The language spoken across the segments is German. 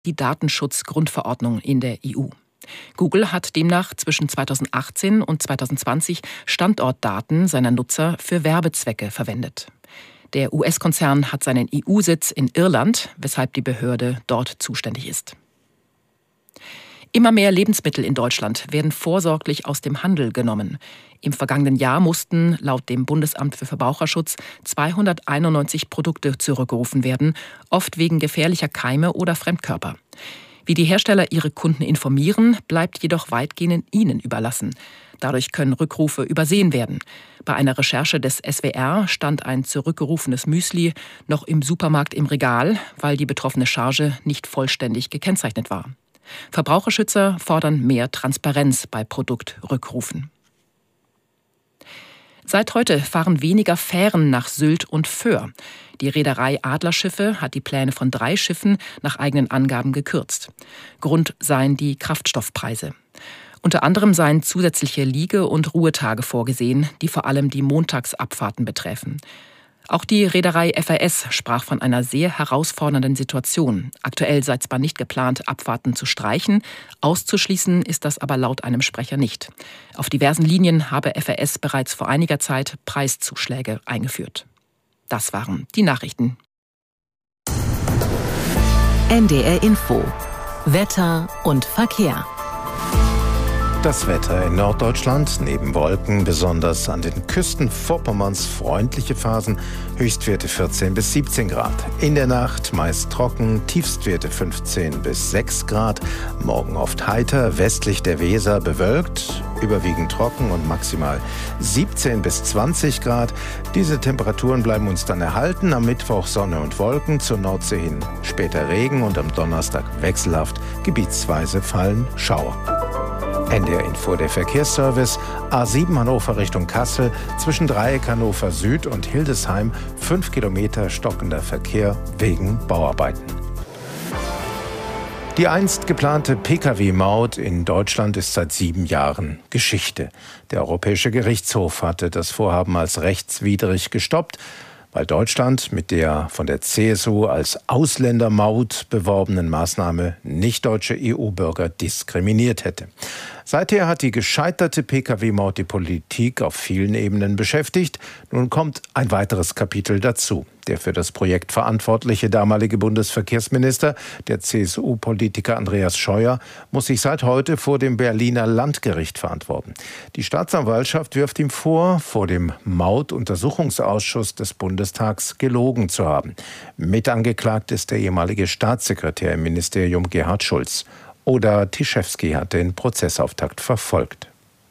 die Datenschutzgrundverordnung in der EU. Google hat demnach zwischen 2018 und 2020 Standortdaten seiner Nutzer für Werbezwecke verwendet. Der US-Konzern hat seinen EU-Sitz in Irland, weshalb die Behörde dort zuständig ist. Immer mehr Lebensmittel in Deutschland werden vorsorglich aus dem Handel genommen. Im vergangenen Jahr mussten laut dem Bundesamt für Verbraucherschutz 291 Produkte zurückgerufen werden, oft wegen gefährlicher Keime oder Fremdkörper. Wie die Hersteller ihre Kunden informieren, bleibt jedoch weitgehend ihnen überlassen. Dadurch können Rückrufe übersehen werden. Bei einer Recherche des SWR stand ein zurückgerufenes Müsli noch im Supermarkt im Regal, weil die betroffene Charge nicht vollständig gekennzeichnet war. Verbraucherschützer fordern mehr Transparenz bei Produktrückrufen. Seit heute fahren weniger Fähren nach Sylt und Föhr. Die Reederei Adlerschiffe hat die Pläne von 3 Schiffen nach eigenen Angaben gekürzt. Grund seien die Kraftstoffpreise. Unter anderem seien zusätzliche Liege- und Ruhetage vorgesehen, die vor allem die Montagsabfahrten betreffen. Auch die Reederei FAS sprach von einer sehr herausfordernden Situation. Aktuell sei zwar nicht geplant, Abfahrten zu streichen, auszuschließen ist das aber laut einem Sprecher nicht. Auf diversen Linien habe FAS bereits vor einiger Zeit Preiszuschläge eingeführt. Das waren die Nachrichten. NDR Info. Wetter und Verkehr. Das Wetter in Norddeutschland, neben Wolken, besonders an den Küsten Vorpommerns freundliche Phasen, Höchstwerte 14 bis 17 Grad. In der Nacht meist trocken, Tiefstwerte 15 bis 6 Grad. Morgen oft heiter, westlich der Weser bewölkt, überwiegend trocken und maximal 17 bis 20 Grad. Diese Temperaturen bleiben uns dann erhalten. Am Mittwoch Sonne und Wolken, zur Nordsee hin später Regen und am Donnerstag wechselhaft, gebietsweise fallen Schauer. NDR Info, der Verkehrsservice. A7 Hannover Richtung Kassel, zwischen Dreieck Hannover Süd und Hildesheim 5 Kilometer stockender Verkehr wegen Bauarbeiten. Die einst geplante Pkw-Maut in Deutschland ist seit 7 Jahren Geschichte. Der Europäische Gerichtshof hatte das Vorhaben als rechtswidrig gestoppt, weil Deutschland mit der von der CSU als Ausländermaut beworbenen Maßnahme nicht-deutsche EU-Bürger diskriminiert hätte. Seither hat die gescheiterte Pkw-Maut die Politik auf vielen Ebenen beschäftigt. Nun kommt ein weiteres Kapitel dazu. Der für das Projekt verantwortliche damalige Bundesverkehrsminister, der CSU-Politiker Andreas Scheuer, muss sich seit heute vor dem Berliner Landgericht verantworten. Die Staatsanwaltschaft wirft ihm vor dem Mautuntersuchungsausschuss des Bundestags gelogen zu haben. Mitangeklagt ist der ehemalige Staatssekretär im Ministerium Gerhard Schulz. Oda Tischewski hat den Prozessauftakt verfolgt.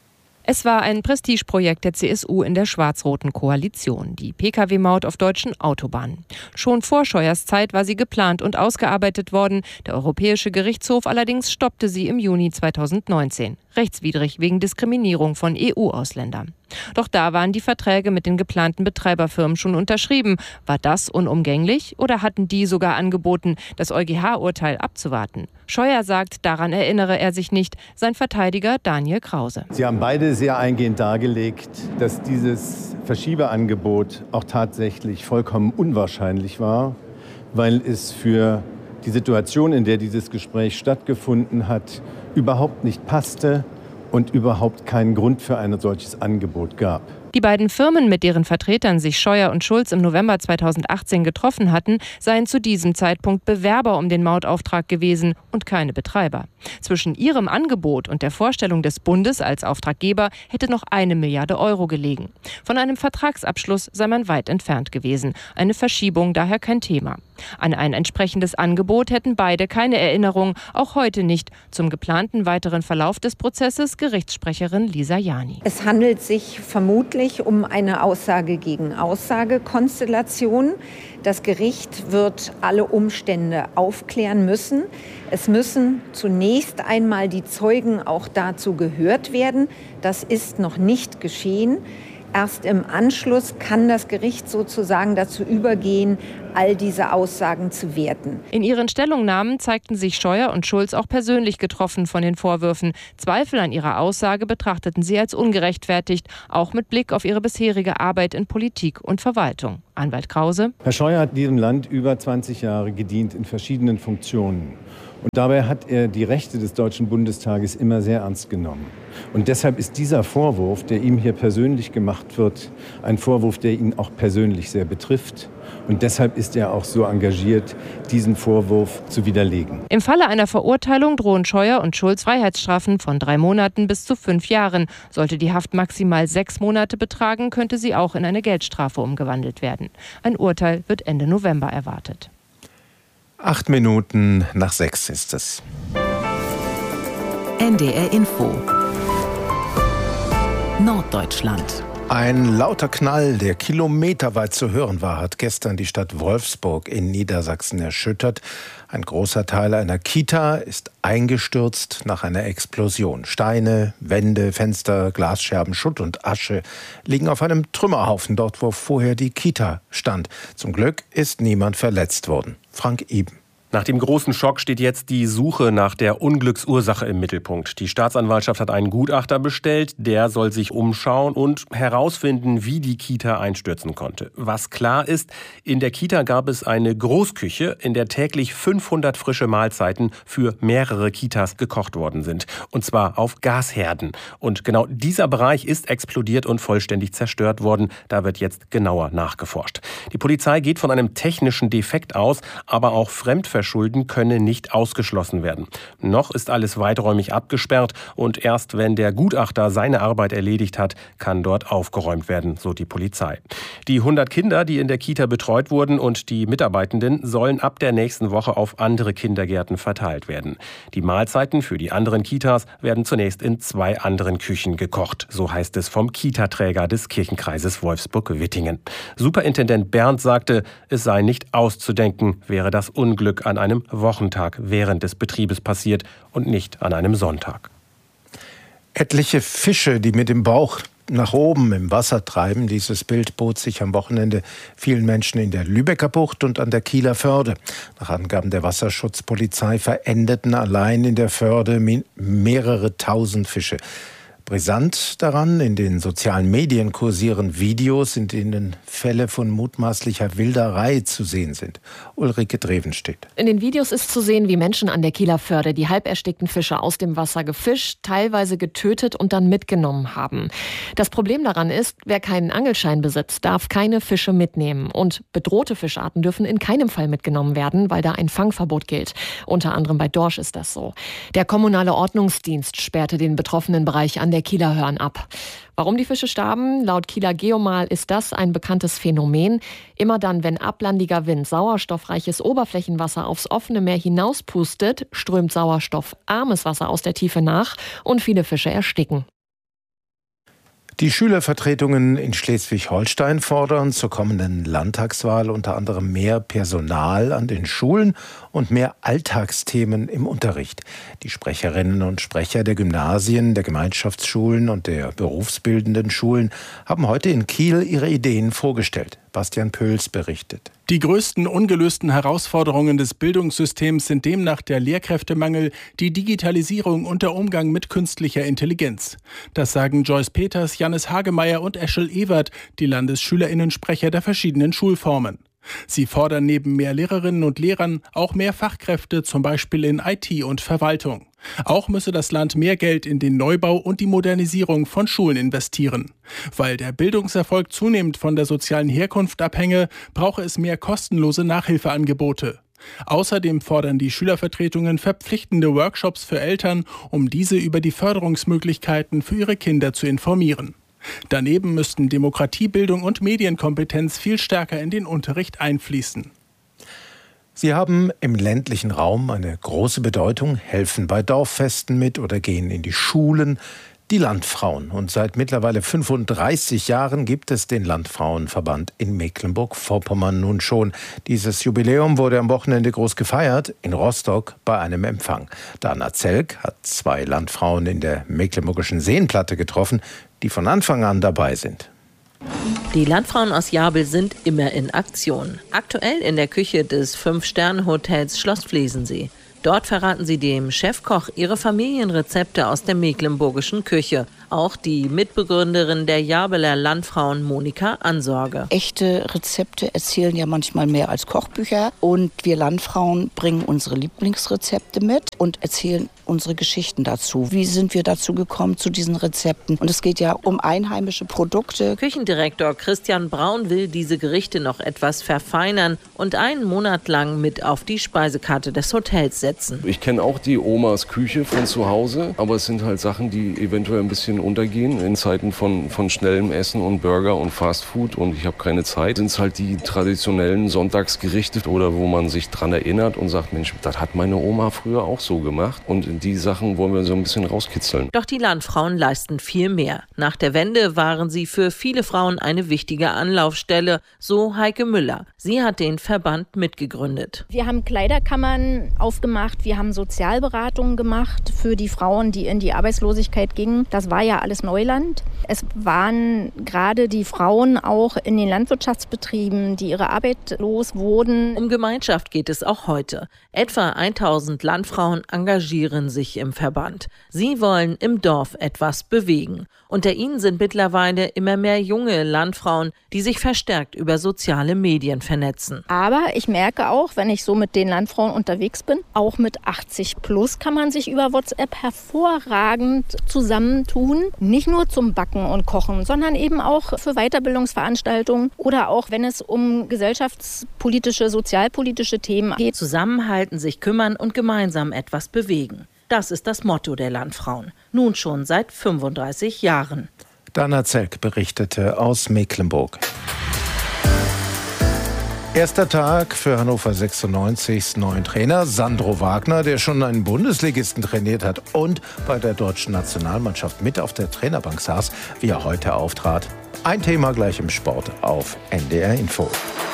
Es war ein Prestigeprojekt der CSU in der schwarz-roten Koalition, die Pkw-Maut auf deutschen Autobahnen. Schon vor Scheuers Zeit war sie geplant und ausgearbeitet worden. Der Europäische Gerichtshof allerdings stoppte sie im Juni 2019. Rechtswidrig wegen Diskriminierung von EU-Ausländern. Doch da waren die Verträge mit den geplanten Betreiberfirmen schon unterschrieben. War das unumgänglich oder hatten die sogar angeboten, das EuGH-Urteil abzuwarten? Scheuer sagt, daran erinnere er sich nicht. Sein Verteidiger Daniel Krause. Sie haben beide sehr eingehend dargelegt, dass dieses Verschiebeangebot auch tatsächlich vollkommen unwahrscheinlich war, weil es für die Situation, in der dieses Gespräch stattgefunden hat, überhaupt nicht passte und überhaupt keinen Grund für ein solches Angebot gab. Die beiden Firmen, mit deren Vertretern sich Scheuer und Schulz im November 2018 getroffen hatten, seien zu diesem Zeitpunkt Bewerber um den Mautauftrag gewesen und keine Betreiber. Zwischen ihrem Angebot und der Vorstellung des Bundes als Auftraggeber hätte noch 1 Milliarde Euro gelegen. Von einem Vertragsabschluss sei man weit entfernt gewesen. Eine Verschiebung daher kein Thema. An ein entsprechendes Angebot hätten beide keine Erinnerung, auch heute nicht. Zum geplanten weiteren Verlauf des Prozesses Gerichtssprecherin Lisa Jani. Es handelt sich vermutlich um eine Aussage gegen Aussage-Konstellation. Das Gericht wird alle Umstände aufklären müssen. Es müssen zunächst einmal die Zeugen auch dazu gehört werden. Das ist noch nicht geschehen. Erst im Anschluss kann das Gericht sozusagen dazu übergehen, all diese Aussagen zu werten. In ihren Stellungnahmen zeigten sich Scheuer und Schulz auch persönlich getroffen von den Vorwürfen. Zweifel an ihrer Aussage betrachteten sie als ungerechtfertigt, auch mit Blick auf ihre bisherige Arbeit in Politik und Verwaltung. Anwalt Krause. Herr Scheuer hat diesem Land über 20 Jahre gedient in verschiedenen Funktionen. Und dabei hat er die Rechte des Deutschen Bundestages immer sehr ernst genommen. Und deshalb ist dieser Vorwurf, der ihm hier persönlich gemacht wird, ein Vorwurf, der ihn auch persönlich sehr betrifft. Und deshalb ist er auch so engagiert, diesen Vorwurf zu widerlegen. Im Falle einer Verurteilung drohen Scheuer und Schulz Freiheitsstrafen von 3 Monaten bis zu 5 Jahren. Sollte die Haft maximal 6 Monate betragen, könnte sie auch in eine Geldstrafe umgewandelt werden. Ein Urteil wird Ende November erwartet. 8 Minuten nach 6 ist es. NDR Info. Norddeutschland. Ein lauter Knall, der kilometerweit zu hören war, hat gestern die Stadt Wolfsburg in Niedersachsen erschüttert. Ein großer Teil einer Kita ist eingestürzt nach einer Explosion. Steine, Wände, Fenster, Glasscherben, Schutt und Asche liegen auf einem Trümmerhaufen dort, wo vorher die Kita stand. Zum Glück ist niemand verletzt worden. Frank Iben. Nach dem großen Schock steht jetzt die Suche nach der Unglücksursache im Mittelpunkt. Die Staatsanwaltschaft hat einen Gutachter bestellt, der soll sich umschauen und herausfinden, wie die Kita einstürzen konnte. Was klar ist, in der Kita gab es eine Großküche, in der täglich 500 frische Mahlzeiten für mehrere Kitas gekocht worden sind. Und zwar auf Gasherden. Und genau dieser Bereich ist explodiert und vollständig zerstört worden. Da wird jetzt genauer nachgeforscht. Die Polizei geht von einem technischen Defekt aus, aber auch Fremdverschulden könne nicht ausgeschlossen werden. Noch ist alles weiträumig abgesperrt und erst wenn der Gutachter seine Arbeit erledigt hat, kann dort aufgeräumt werden, so die Polizei. Die 100 Kinder, die in der Kita betreut wurden und die Mitarbeitenden sollen ab der nächsten Woche auf andere Kindergärten verteilt werden. Die Mahlzeiten für die anderen Kitas werden zunächst in 2 anderen Küchen gekocht, so heißt es vom Kita-Träger des Kirchenkreises Wolfsburg-Wittingen. Superintendent Berndt sagte, es sei nicht auszudenken, wäre das Unglück an einem Wochentag während des Betriebes passiert und nicht an einem Sonntag. Etliche Fische, die mit dem Bauch nach oben im Wasser treiben. Dieses Bild bot sich am Wochenende vielen Menschen in der Lübecker Bucht und an der Kieler Förde. Nach Angaben der Wasserschutzpolizei verendeten allein in der Förde mehrere tausend Fische. Brisant daran, in den sozialen Medien kursieren Videos, in denen Fälle von mutmaßlicher Wilderei zu sehen sind. Ulrike Drevenstedt. In den Videos ist zu sehen, wie Menschen an der Kieler Förde die halb erstickten Fische aus dem Wasser gefischt, teilweise getötet und dann mitgenommen haben. Das Problem daran ist, wer keinen Angelschein besitzt, darf keine Fische mitnehmen. Und bedrohte Fischarten dürfen in keinem Fall mitgenommen werden, weil da ein Fangverbot gilt. Unter anderem bei Dorsch ist das so. Der kommunale Ordnungsdienst sperrte den betroffenen Bereich an der Kieler Hörn ab. Warum die Fische starben? Laut Kieler Geomal ist das ein bekanntes Phänomen. Immer dann, wenn ablandiger Wind sauerstoffreiches Oberflächenwasser aufs offene Meer hinauspustet, strömt sauerstoffarmes Wasser aus der Tiefe nach und viele Fische ersticken. Die Schülervertretungen in Schleswig-Holstein fordern zur kommenden Landtagswahl unter anderem mehr Personal an den Schulen und mehr Alltagsthemen im Unterricht. Die Sprecherinnen und Sprecher der Gymnasien, der Gemeinschaftsschulen und der berufsbildenden Schulen haben heute in Kiel ihre Ideen vorgestellt. Bastian Pöls berichtet. Die größten ungelösten Herausforderungen des Bildungssystems sind demnach der Lehrkräftemangel, die Digitalisierung und der Umgang mit künstlicher Intelligenz. Das sagen Joyce Peters, Jannis Hagemeyer und Eschel Ewert, die LandesschülerInnen-Sprecher der verschiedenen Schulformen. Sie fordern neben mehr Lehrerinnen und Lehrern auch mehr Fachkräfte, zum Beispiel in IT und Verwaltung. Auch müsse das Land mehr Geld in den Neubau und die Modernisierung von Schulen investieren. Weil der Bildungserfolg zunehmend von der sozialen Herkunft abhänge, brauche es mehr kostenlose Nachhilfeangebote. Außerdem fordern die Schülervertretungen verpflichtende Workshops für Eltern, um diese über die Förderungsmöglichkeiten für ihre Kinder zu informieren. Daneben müssten Demokratiebildung und Medienkompetenz viel stärker in den Unterricht einfließen. Sie haben im ländlichen Raum eine große Bedeutung, helfen bei Dorffesten mit oder gehen in die Schulen. Die Landfrauen. Und seit mittlerweile 35 Jahren gibt es den Landfrauenverband in Mecklenburg-Vorpommern nun schon. Dieses Jubiläum wurde am Wochenende groß gefeiert in Rostock bei einem Empfang. Dana Zelk hat 2 Landfrauen in der mecklenburgischen Seenplatte getroffen, die von Anfang an dabei sind. Die Landfrauen aus Jabel sind immer in Aktion. Aktuell in der Küche des 5-Sterne-Hotels Schloss Flesensee. Dort verraten sie dem Chefkoch ihre Familienrezepte aus der mecklenburgischen Küche. Auch die Mitbegründerin der Jarbeler Landfrauen, Monika Ansorge. Echte Rezepte erzählen ja manchmal mehr als Kochbücher. Und wir Landfrauen bringen unsere Lieblingsrezepte mit und erzählen unsere Geschichten dazu. Wie sind wir dazu gekommen, zu diesen Rezepten? Und es geht ja um einheimische Produkte. Küchendirektor Christian Braun will diese Gerichte noch etwas verfeinern und einen Monat lang mit auf die Speisekarte des Hotels setzen. Ich kenne auch die Omas Küche von zu Hause, aber es sind halt Sachen, die eventuell ein bisschen untergehen in Zeiten von schnellem Essen und Burger und Fastfood und ich habe keine Zeit. Sind es halt die traditionellen Sonntagsgerichte oder wo man sich dran erinnert und sagt, Mensch, das hat meine Oma früher auch so gemacht und die Sachen wollen wir so ein bisschen rauskitzeln. Doch die Landfrauen leisten viel mehr. Nach der Wende waren sie für viele Frauen eine wichtige Anlaufstelle, so Heike Müller. Sie hat den Verband mitgegründet. Wir haben Kleiderkammern aufgemacht, wir haben Sozialberatungen gemacht für die Frauen, die in die Arbeitslosigkeit gingen. Das war ja alles Neuland. Es waren gerade die Frauen auch in den Landwirtschaftsbetrieben, die ihre Arbeit los wurden. Um Gemeinschaft geht es auch heute. Etwa 1000 Landfrauen engagieren sich im Verband. Sie wollen im Dorf etwas bewegen. Unter ihnen sind mittlerweile immer mehr junge Landfrauen, die sich verstärkt über soziale Medien vernetzen. Aber ich merke auch, wenn ich so mit den Landfrauen unterwegs bin, auch mit 80 plus kann man sich über WhatsApp hervorragend zusammentun. Nicht nur zum Backen und Kochen, sondern eben auch für Weiterbildungsveranstaltungen oder auch wenn es um gesellschaftspolitische, sozialpolitische Themen geht. Zusammenhalten, sich kümmern und gemeinsam etwas bewegen. Das ist das Motto der Landfrauen. Nun schon seit 35 Jahren. Dana Zelk berichtete aus Mecklenburg. Erster Tag für Hannover 96's neuen Trainer Sandro Wagner, der schon einen Bundesligisten trainiert hat und bei der deutschen Nationalmannschaft mit auf der Trainerbank saß, wie er heute auftrat. Ein Thema gleich im Sport auf NDR Info.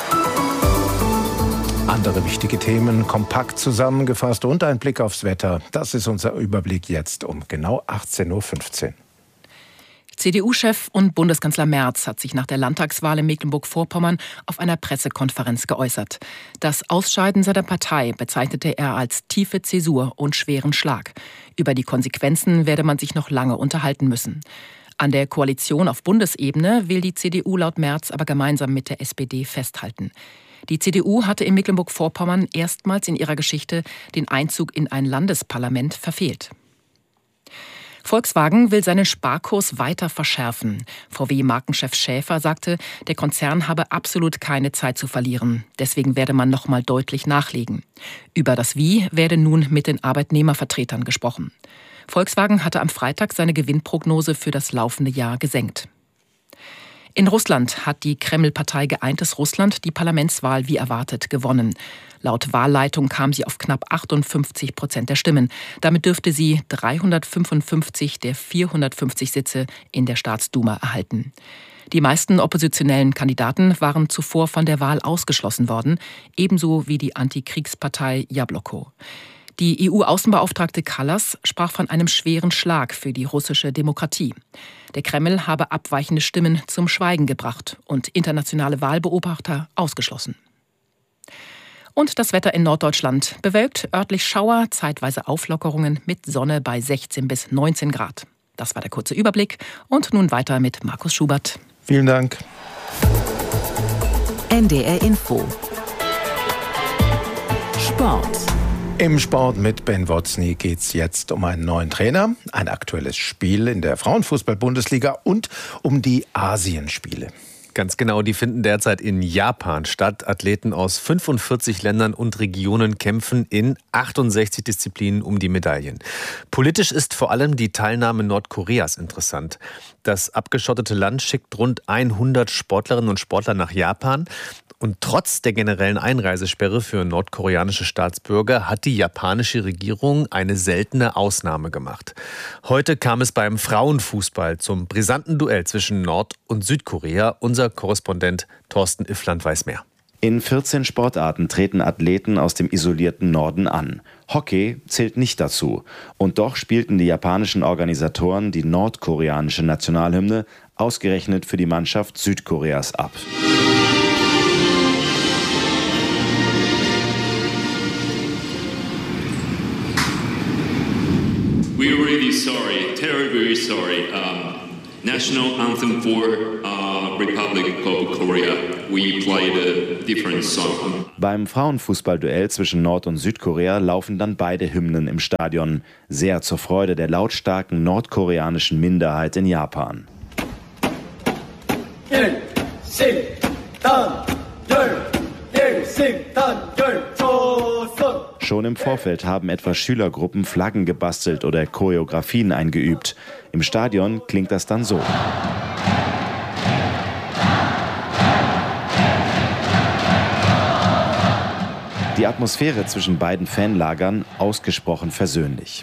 Andere wichtige Themen kompakt zusammengefasst und ein Blick aufs Wetter. Das ist unser Überblick jetzt um genau 18.15 Uhr. CDU-Chef und Bundeskanzler Merz hat sich nach der Landtagswahl in Mecklenburg-Vorpommern auf einer Pressekonferenz geäußert. Das Ausscheiden seiner Partei bezeichnete er als tiefe Zäsur und schweren Schlag. Über die Konsequenzen werde man sich noch lange unterhalten müssen. An der Koalition auf Bundesebene will die CDU laut Merz aber gemeinsam mit der SPD festhalten. Die CDU hatte in Mecklenburg-Vorpommern erstmals in ihrer Geschichte den Einzug in ein Landesparlament verfehlt. Volkswagen will seinen Sparkurs weiter verschärfen. VW-Markenchef Schäfer sagte, der Konzern habe absolut keine Zeit zu verlieren. Deswegen werde man noch mal deutlich nachlegen. Über das Wie werde nun mit den Arbeitnehmervertretern gesprochen. Volkswagen hatte am Freitag seine Gewinnprognose für das laufende Jahr gesenkt. In Russland hat die Kreml-Partei Geeintes Russland die Parlamentswahl wie erwartet gewonnen. Laut Wahlleitung kam sie auf knapp 58% der Stimmen. Damit dürfte sie 355 der 450 Sitze in der Staatsduma erhalten. Die meisten oppositionellen Kandidaten waren zuvor von der Wahl ausgeschlossen worden, ebenso wie die Antikriegspartei Jabloko. Die EU-Außenbeauftragte Kallas sprach von einem schweren Schlag für die russische Demokratie. Der Kreml habe abweichende Stimmen zum Schweigen gebracht und internationale Wahlbeobachter ausgeschlossen. Und das Wetter in Norddeutschland: bewölkt, örtlich Schauer, zeitweise Auflockerungen mit Sonne bei 16 bis 19 Grad. Das war der kurze Überblick und nun weiter mit Markus Schubert. Vielen Dank. NDR Info. Sport. Im Sport mit Ben Wotzny geht es jetzt um einen neuen Trainer, ein aktuelles Spiel in der Frauenfußball-Bundesliga und um die Asienspiele. Ganz genau, die finden derzeit in Japan statt. Athleten aus 45 Ländern und Regionen kämpfen in 68 Disziplinen um die Medaillen. Politisch ist vor allem die Teilnahme Nordkoreas interessant. Das abgeschottete Land schickt rund 100 Sportlerinnen und Sportler nach Japan. Und trotz der generellen Einreisesperre für nordkoreanische Staatsbürger hat die japanische Regierung eine seltene Ausnahme gemacht. Heute kam es beim Frauenfußball zum brisanten Duell zwischen Nord- und Südkorea. Unser Korrespondent Thorsten Iffland weiß mehr. In 14 Sportarten treten Athleten aus dem isolierten Norden an. Hockey zählt nicht dazu. Und doch spielten die japanischen Organisatoren die nordkoreanische Nationalhymne ausgerechnet für die Mannschaft Südkoreas ab. We're really sorry, terribly sorry. National anthem for Republic of Korea. We played a different song. Beim Frauenfußballduell zwischen Nord- und Südkorea laufen dann beide Hymnen im Stadion, sehr zur Freude der lautstarken nordkoreanischen Minderheit in Japan. Schon im Vorfeld haben etwa Schülergruppen Flaggen gebastelt oder Choreografien eingeübt. Im Stadion klingt das dann so. Die Atmosphäre zwischen beiden Fanlagern ausgesprochen versöhnlich.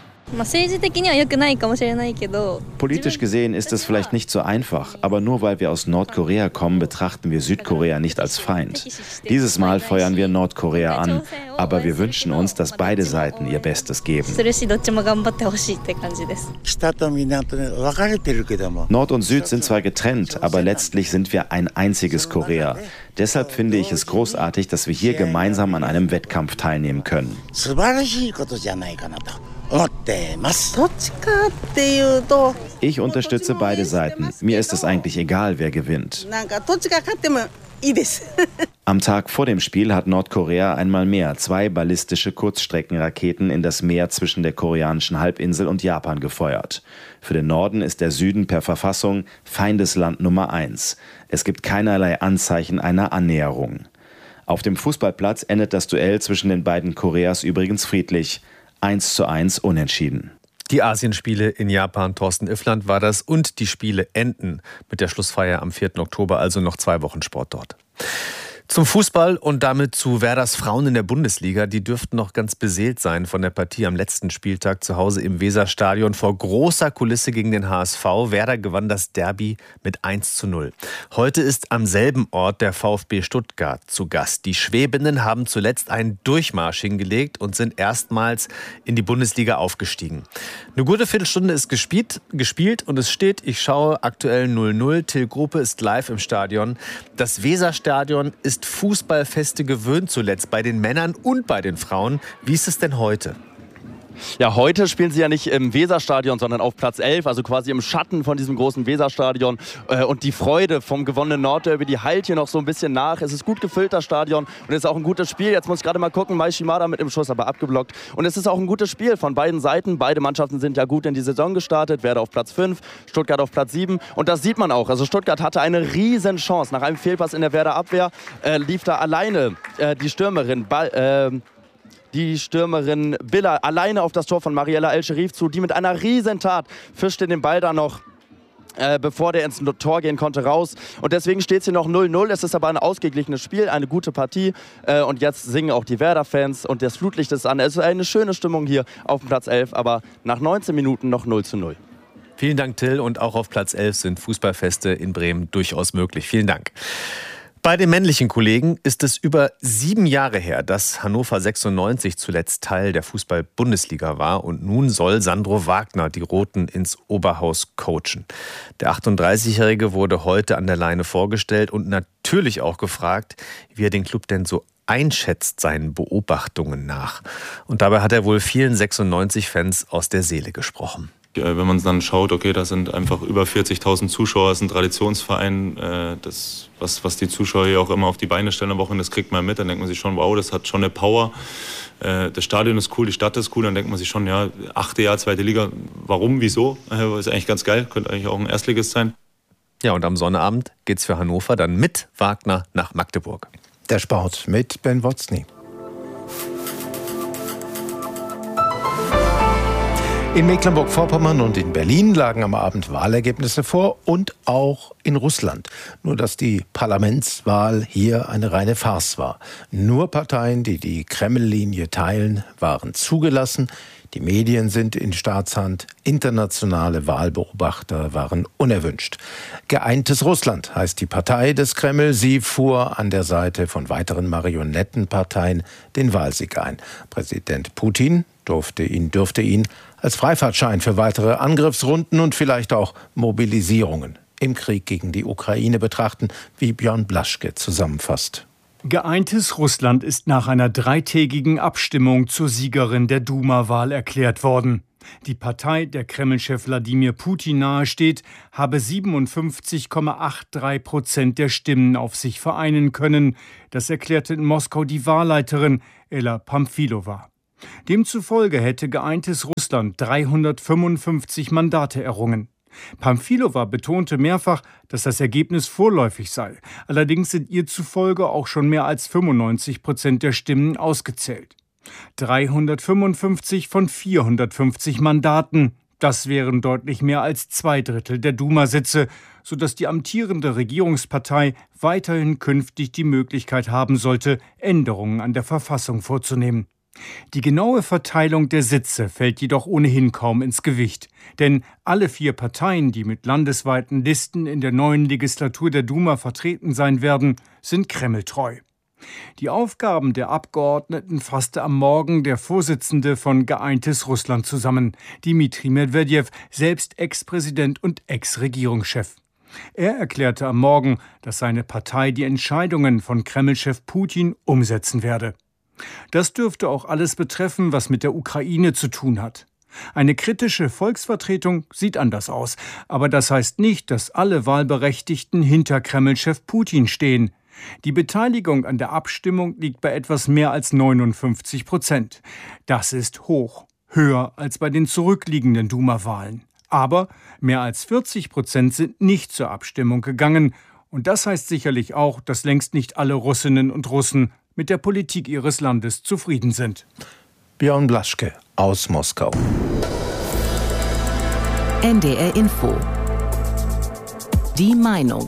Politisch gesehen ist es vielleicht nicht so einfach, aber nur weil wir aus Nordkorea kommen, betrachten wir Südkorea nicht als Feind. Dieses Mal feuern wir Nordkorea an, aber wir wünschen uns, dass beide Seiten ihr Bestes geben. Nord und Süd sind zwar getrennt, aber letztlich sind wir ein einziges Korea. Deshalb finde ich es großartig, dass wir hier gemeinsam an einem Wettkampf teilnehmen können. Ich unterstütze beide Seiten. Mir ist es eigentlich egal, wer gewinnt. Am Tag vor dem Spiel hat Nordkorea einmal mehr 2 ballistische Kurzstreckenraketen in das Meer zwischen der koreanischen Halbinsel und Japan gefeuert. Für den Norden ist der Süden per Verfassung Feindesland Nummer 1. Es gibt keinerlei Anzeichen einer Annäherung. Auf dem Fußballplatz endet das Duell zwischen den beiden Koreas übrigens friedlich. 1:1 unentschieden. Die Asienspiele in Japan, Thorsten Iffland war das, und die Spiele enden mit der Schlussfeier am 4. Oktober, also noch 2 Wochen Sport dort. Zum Fußball und damit zu Werders Frauen in der Bundesliga. Die dürften noch ganz beseelt sein von der Partie am letzten Spieltag zu Hause im Weserstadion vor großer Kulisse gegen den HSV. Werder gewann das Derby mit 1:0. Heute ist am selben Ort der VfB Stuttgart zu Gast. Die Schwäbinnen haben zuletzt einen Durchmarsch hingelegt und sind erstmals in die Bundesliga aufgestiegen. Eine gute Viertelstunde ist gespielt und es steht, ich schaue, aktuell 0:0. Till Gruppe ist live im Stadion. Das Weserstadion ist Fußballfeste gewöhnt, zuletzt bei den Männern und bei den Frauen. Wie ist es denn heute? Ja, heute spielen sie ja nicht im Weserstadion, sondern auf Platz 11, also quasi im Schatten von diesem großen Weserstadion. Und die Freude vom gewonnenen Nordderby, die heilt hier noch so ein bisschen nach. Es ist gut gefüllt, das Stadion, und es ist auch ein gutes Spiel. Jetzt muss ich gerade mal gucken, Mai Shimada mit dem Schuss, aber abgeblockt. Und es ist auch ein gutes Spiel von beiden Seiten. Beide Mannschaften sind ja gut in die Saison gestartet. Werder auf Platz 5, Stuttgart auf Platz 7. Und das sieht man auch. Also Stuttgart hatte eine riesen Chance. Nach einem Fehlpass in der Werder Abwehr lief da alleine die Stürmerin Biller alleine auf das Tor von Mariella El-Sherif zu, die mit einer Riesentat fischte den Ball da noch, bevor der ins Tor gehen konnte, raus. Und deswegen steht es hier noch 0:0. Es ist aber ein ausgeglichenes Spiel, eine gute Partie. Und jetzt singen auch die Werder-Fans und das Flutlicht ist an. Es ist eine schöne Stimmung hier auf dem Platz 11, aber nach 19 Minuten noch 0:0. Vielen Dank, Till. Und auch auf Platz 11 sind Fußballfeste in Bremen durchaus möglich. Vielen Dank. Bei den männlichen Kollegen ist es über 7 Jahre her, dass Hannover 96 zuletzt Teil der Fußball-Bundesliga war. Und nun soll Sandro Wagner die Roten ins Oberhaus coachen. Der 38-Jährige wurde heute an der Leine vorgestellt und natürlich auch gefragt, wie er den Club denn so einschätzt, seinen Beobachtungen nach. Und dabei hat er wohl vielen 96-Fans aus der Seele gesprochen. Wenn man dann schaut, okay, da sind einfach über 40.000 Zuschauer, das ist ein Traditionsverein, das, was die Zuschauer hier auch immer auf die Beine stellen am Wochenende, das kriegt man mit, dann denkt man sich schon, wow, das hat schon eine Power. Das Stadion ist cool, die Stadt ist cool, dann denkt man sich schon, ja, 8. Jahr, 2. Liga, warum, wieso? Ist eigentlich ganz geil, könnte eigentlich auch ein Erstligist sein. Ja, und am Sonnabend geht's für Hannover dann mit Wagner nach Magdeburg. Der Sport mit Ben Wotzny. In Mecklenburg-Vorpommern und in Berlin lagen am Abend Wahlergebnisse vor und auch in Russland. Nur dass die Parlamentswahl hier eine reine Farce war. Nur Parteien, die die Kreml-Linie teilen, waren zugelassen. Die Medien sind in Staatshand. Internationale Wahlbeobachter waren unerwünscht. Geeintes Russland heißt die Partei des Kreml. Sie fuhr an der Seite von weiteren Marionettenparteien den Wahlsieg ein. Präsident Putin dürfte ihn als Freifahrtschein für weitere Angriffsrunden und vielleicht auch Mobilisierungen im Krieg gegen die Ukraine betrachten, wie Björn Blaschke zusammenfasst. Geeintes Russland ist nach einer 3-tägigen Abstimmung zur Siegerin der Duma-Wahl erklärt worden. Die Partei, der Kreml-Chef Wladimir Putin nahesteht, habe 57,83% der Stimmen auf sich vereinen können. Das erklärte in Moskau die Wahlleiterin Ella Pamfilova. Demzufolge hätte geeintes Russland 355 Mandate errungen. Pamfilova betonte mehrfach, dass das Ergebnis vorläufig sei. Allerdings sind ihr zufolge auch schon mehr als 95% der Stimmen ausgezählt. 355 von 450 Mandaten. Das wären deutlich mehr als 2/3 der Duma-Sitze, sodass die amtierende Regierungspartei weiterhin künftig die Möglichkeit haben sollte, Änderungen an der Verfassung vorzunehmen. Die genaue Verteilung der Sitze fällt jedoch ohnehin kaum ins Gewicht. Denn alle 4 Parteien, die mit landesweiten Listen in der neuen Legislatur der Duma vertreten sein werden, sind kremltreu. Die Aufgaben der Abgeordneten fasste am Morgen der Vorsitzende von Geeintes Russland zusammen, Dmitri Medvedev, selbst Ex-Präsident und Ex-Regierungschef. Er erklärte am Morgen, dass seine Partei die Entscheidungen von Kreml-Chef Putin umsetzen werde. Das dürfte auch alles betreffen, was mit der Ukraine zu tun hat. Eine kritische Volksvertretung sieht anders aus, aber das heißt nicht, dass alle Wahlberechtigten hinter Kreml-Chef Putin stehen. Die Beteiligung an der Abstimmung liegt bei etwas mehr als 59%. Das ist hoch, höher als bei den zurückliegenden Duma-Wahlen. Aber mehr als 40% sind nicht zur Abstimmung gegangen. Und das heißt sicherlich auch, dass längst nicht alle Russinnen und Russen mit der Politik ihres Landes zufrieden sind. Björn Blaschke aus Moskau. NDR Info. Die Meinung.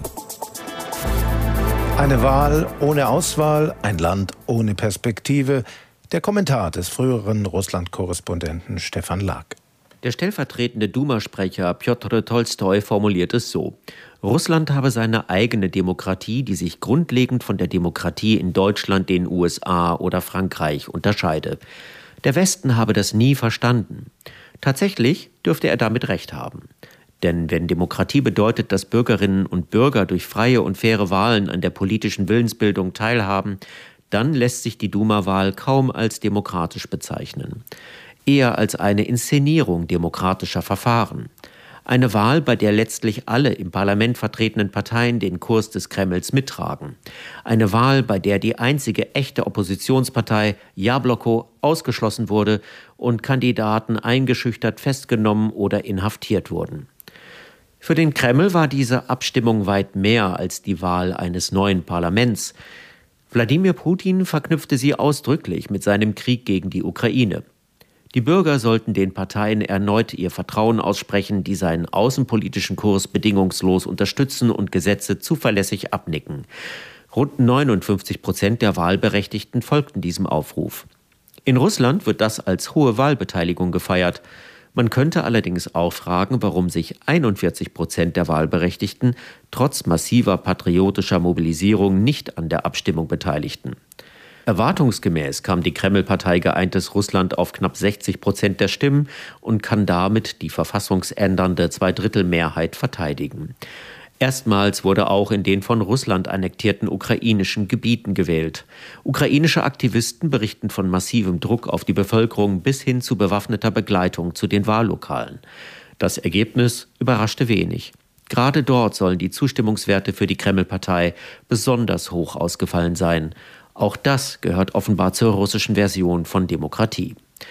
Eine Wahl ohne Auswahl, ein Land ohne Perspektive. Der Kommentar des früheren Russland-Korrespondenten Stefan Lag. Der stellvertretende Duma-Sprecher Pjotr Tolstoi formuliert es so: Russland habe seine eigene Demokratie, die sich grundlegend von der Demokratie in Deutschland, den USA oder Frankreich unterscheide. Der Westen habe das nie verstanden. Tatsächlich dürfte er damit recht haben. Denn wenn Demokratie bedeutet, dass Bürgerinnen und Bürger durch freie und faire Wahlen an der politischen Willensbildung teilhaben, dann lässt sich die Duma-Wahl kaum als demokratisch bezeichnen. Eher als eine Inszenierung demokratischer Verfahren. Eine Wahl, bei der letztlich alle im Parlament vertretenen Parteien den Kurs des Kremls mittragen. Eine Wahl, bei der die einzige echte Oppositionspartei, Jabloko, ausgeschlossen wurde und Kandidaten eingeschüchtert festgenommen oder inhaftiert wurden. Für den Kreml war diese Abstimmung weit mehr als die Wahl eines neuen Parlaments. Wladimir Putin verknüpfte sie ausdrücklich mit seinem Krieg gegen die Ukraine. Die Bürger sollten den Parteien erneut ihr Vertrauen aussprechen, die seinen außenpolitischen Kurs bedingungslos unterstützen und Gesetze zuverlässig abnicken. Rund 59% der Wahlberechtigten folgten diesem Aufruf. In Russland wird das als hohe Wahlbeteiligung gefeiert. Man könnte allerdings auch fragen, warum sich 41% der Wahlberechtigten trotz massiver patriotischer Mobilisierung nicht an der Abstimmung beteiligten. Erwartungsgemäß kam die Kreml-Partei Geeintes Russland auf knapp 60% der Stimmen und kann damit die verfassungsändernde Zweidrittelmehrheit verteidigen. Erstmals wurde auch in den von Russland annektierten ukrainischen Gebieten gewählt. Ukrainische Aktivisten berichten von massivem Druck auf die Bevölkerung bis hin zu bewaffneter Begleitung zu den Wahllokalen. Das Ergebnis überraschte wenig. Gerade dort sollen die Zustimmungswerte für die Kreml-Partei besonders hoch ausgefallen sein. Auch das gehört offenbar zur russischen Version von Demokratie.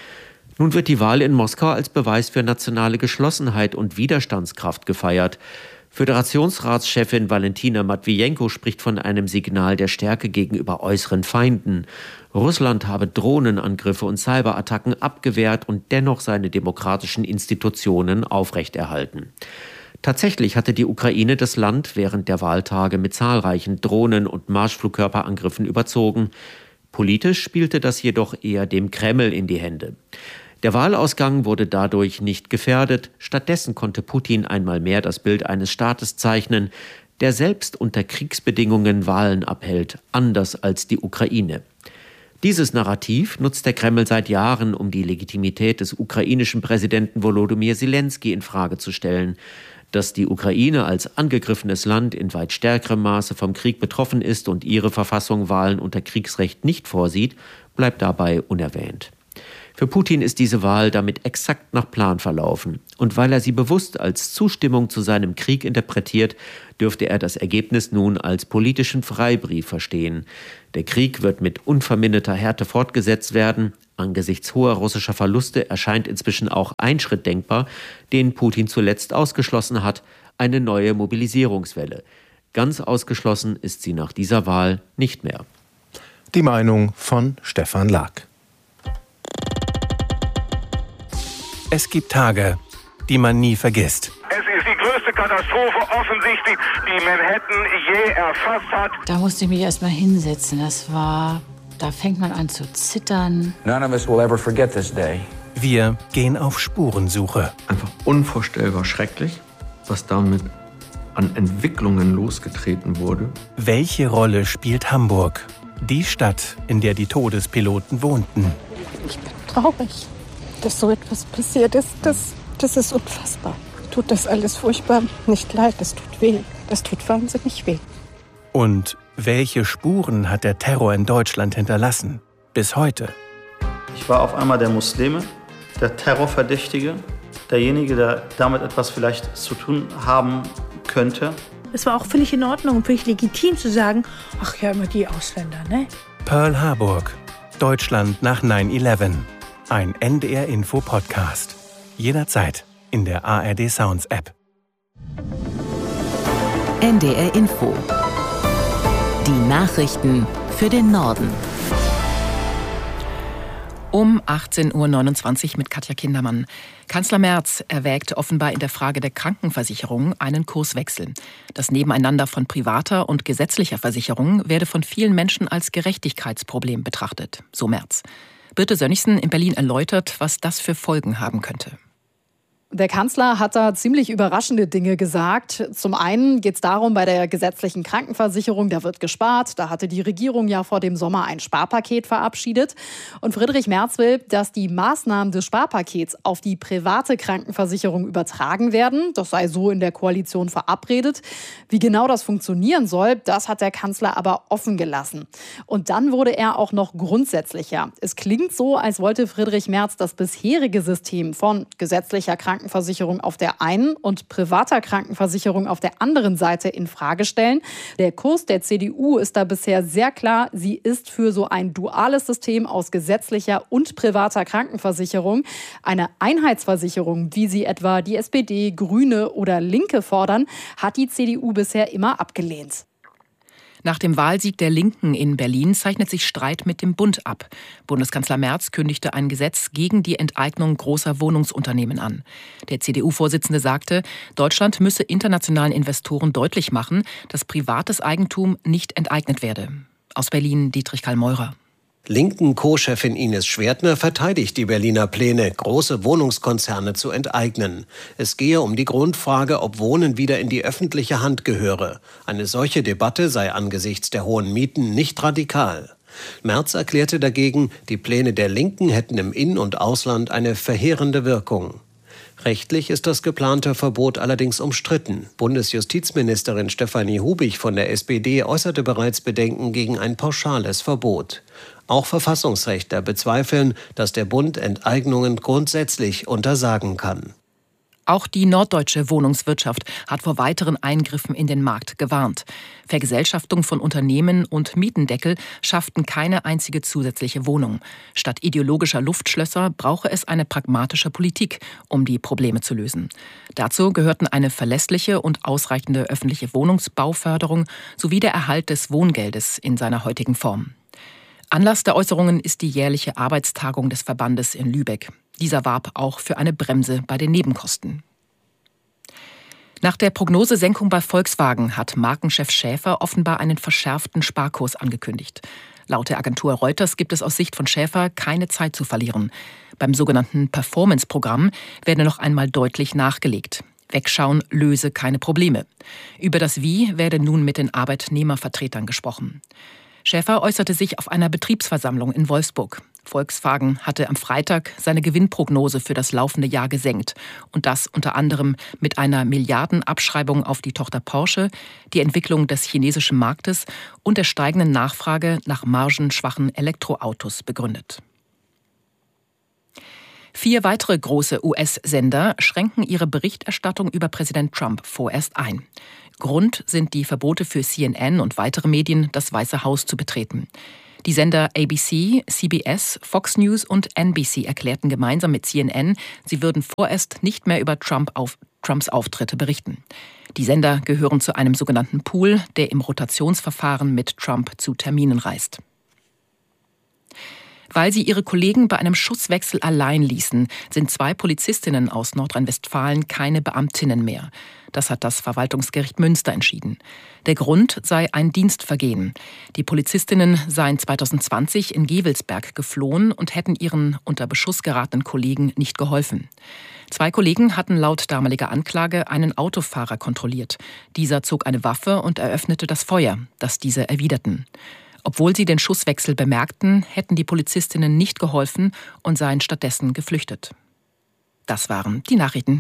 Nun wird die Wahl in Moskau als Beweis für nationale Geschlossenheit und Widerstandskraft gefeiert. Föderationsratschefin Valentina Matwijenko spricht von einem Signal der Stärke gegenüber äußeren Feinden. Russland habe Drohnenangriffe und Cyberattacken abgewehrt und dennoch seine demokratischen Institutionen aufrechterhalten. Tatsächlich hatte die Ukraine das Land während der Wahltage mit zahlreichen Drohnen- und Marschflugkörperangriffen überzogen. Politisch spielte das jedoch eher dem Kreml in die Hände. Der Wahlausgang wurde dadurch nicht gefährdet. Stattdessen konnte Putin einmal mehr das Bild eines Staates zeichnen, der selbst unter Kriegsbedingungen Wahlen abhält, anders als die Ukraine. Dieses Narrativ nutzt der Kreml seit Jahren, um die Legitimität des ukrainischen Präsidenten Volodymyr Zelensky in Frage zu stellen. Dass die Ukraine als angegriffenes Land in weit stärkerem Maße vom Krieg betroffen ist und ihre Verfassung Wahlen unter Kriegsrecht nicht vorsieht, bleibt dabei unerwähnt. Für Putin ist diese Wahl damit exakt nach Plan verlaufen. Und weil er sie bewusst als Zustimmung zu seinem Krieg interpretiert, dürfte er das Ergebnis nun als politischen Freibrief verstehen. Der Krieg wird mit unverminderter Härte fortgesetzt werden. Angesichts hoher russischer Verluste erscheint inzwischen auch ein Schritt denkbar, den Putin zuletzt ausgeschlossen hat: eine neue Mobilisierungswelle. Ganz ausgeschlossen ist sie nach dieser Wahl nicht mehr. Die Meinung von Stefan Laak. Es gibt Tage, die man nie vergisst. Es ist die größte Katastrophe offensichtlich, die Manhattan je erfasst hat. Da musste ich mich erst mal hinsetzen. Da fängt man an zu zittern. None of us will ever forget this day. Wir gehen auf Spurensuche. Einfach unvorstellbar schrecklich, was damit an Entwicklungen losgetreten wurde. Welche Rolle spielt Hamburg? Die Stadt, in der die Todespiloten wohnten. Ich bin traurig, dass so etwas passiert ist. Das ist unfassbar. Tut das alles furchtbar nicht leid, das tut weh. Das tut wahnsinnig weh. Und welche Spuren hat der Terror in Deutschland hinterlassen? Bis heute. Ich war auf einmal der Muslime, der Terrorverdächtige, derjenige, der damit etwas vielleicht zu tun haben könnte. Es war auch völlig in Ordnung und völlig legitim zu sagen, ach ja, immer die Ausländer, ne? Pearl Harbor, Deutschland nach 9/11. Ein NDR-Info-Podcast. Jederzeit in der ARD Sounds App. NDR Info. Die Nachrichten für den Norden. Um 18.29 Uhr mit Katja Kindermann. Kanzler Merz erwägt offenbar in der Frage der Krankenversicherung einen Kurswechsel. Das Nebeneinander von privater und gesetzlicher Versicherung werde von vielen Menschen als Gerechtigkeitsproblem betrachtet, so Merz. Birte Sönnigsen in Berlin erläutert, was das für Folgen haben könnte. Der Kanzler hat da ziemlich überraschende Dinge gesagt. Zum einen geht es darum, bei der gesetzlichen Krankenversicherung, da wird gespart. Da hatte die Regierung ja vor dem Sommer ein Sparpaket verabschiedet. Und Friedrich Merz will, dass die Maßnahmen des Sparpakets auf die private Krankenversicherung übertragen werden. Das sei so in der Koalition verabredet. Wie genau das funktionieren soll, das hat der Kanzler aber offen gelassen. Und dann wurde er auch noch grundsätzlicher. Es klingt so, als wollte Friedrich Merz das bisherige System von gesetzlicher Krankenversicherung auf der einen und privater Krankenversicherung auf der anderen Seite in Frage stellen. Der Kurs der CDU ist da bisher sehr klar. Sie ist für so ein duales System aus gesetzlicher und privater Krankenversicherung. Eine Einheitsversicherung, wie sie etwa die SPD, Grüne oder Linke fordern, hat die CDU bisher immer abgelehnt. Nach dem Wahlsieg der Linken in Berlin zeichnet sich Streit mit dem Bund ab. Bundeskanzler Merz kündigte ein Gesetz gegen die Enteignung großer Wohnungsunternehmen an. Der CDU-Vorsitzende sagte, Deutschland müsse internationalen Investoren deutlich machen, dass privates Eigentum nicht enteignet werde. Aus Berlin Dietrich Karl Meurer. Linken-Co-Chefin Ines Schwertner verteidigt die Berliner Pläne, große Wohnungskonzerne zu enteignen. Es gehe um die Grundfrage, ob Wohnen wieder in die öffentliche Hand gehöre. Eine solche Debatte sei angesichts der hohen Mieten nicht radikal. Merz erklärte dagegen, die Pläne der Linken hätten im In- und Ausland eine verheerende Wirkung. Rechtlich ist das geplante Verbot allerdings umstritten. Bundesjustizministerin Stefanie Hubich von der SPD äußerte bereits Bedenken gegen ein pauschales Verbot. Auch Verfassungsrechtler bezweifeln, dass der Bund Enteignungen grundsätzlich untersagen kann. Auch die norddeutsche Wohnungswirtschaft hat vor weiteren Eingriffen in den Markt gewarnt. Vergesellschaftung von Unternehmen und Mietendeckel schafften keine einzige zusätzliche Wohnung. Statt ideologischer Luftschlösser brauche es eine pragmatische Politik, um die Probleme zu lösen. Dazu gehörten eine verlässliche und ausreichende öffentliche Wohnungsbauförderung sowie der Erhalt des Wohngeldes in seiner heutigen Form. Anlass der Äußerungen ist die jährliche Arbeitstagung des Verbandes in Lübeck. Dieser warb auch für eine Bremse bei den Nebenkosten. Nach der Prognosesenkung bei Volkswagen hat Markenchef Schaefer offenbar einen verschärften Sparkurs angekündigt. Laut der Agentur Reuters gibt es aus Sicht von Schaefer keine Zeit zu verlieren. Beim sogenannten Performance-Programm werde noch einmal deutlich nachgelegt. Wegschauen löse keine Probleme. Über das Wie werde nun mit den Arbeitnehmervertretern gesprochen. Schaefer äußerte sich auf einer Betriebsversammlung in Wolfsburg. Volkswagen hatte am Freitag seine Gewinnprognose für das laufende Jahr gesenkt. Und das unter anderem mit einer Milliardenabschreibung auf die Tochter Porsche, die Entwicklung des chinesischen Marktes und der steigenden Nachfrage nach margenschwachen Elektroautos begründet. 4 weitere große US-Sender schränken ihre Berichterstattung über Präsident Trump vorerst ein. Grund sind die Verbote für CNN und weitere Medien, das Weiße Haus zu betreten. Die Sender ABC, CBS, Fox News und NBC erklärten gemeinsam mit CNN, sie würden vorerst nicht mehr über Trumps Auftritte berichten. Die Sender gehören zu einem sogenannten Pool, der im Rotationsverfahren mit Trump zu Terminen reist. Weil sie ihre Kollegen bei einem Schusswechsel allein ließen, sind 2 Polizistinnen aus Nordrhein-Westfalen keine Beamtinnen mehr. Das hat das Verwaltungsgericht Münster entschieden. Der Grund sei ein Dienstvergehen. Die Polizistinnen seien 2020 in Gevelsberg geflohen und hätten ihren unter Beschuss geratenen Kollegen nicht geholfen. 2 Kollegen hatten laut damaliger Anklage einen Autofahrer kontrolliert. Dieser zog eine Waffe und eröffnete das Feuer, das diese erwiderten. Obwohl sie den Schusswechsel bemerkten, hätten die Polizistinnen nicht geholfen und seien stattdessen geflüchtet. Das waren die Nachrichten.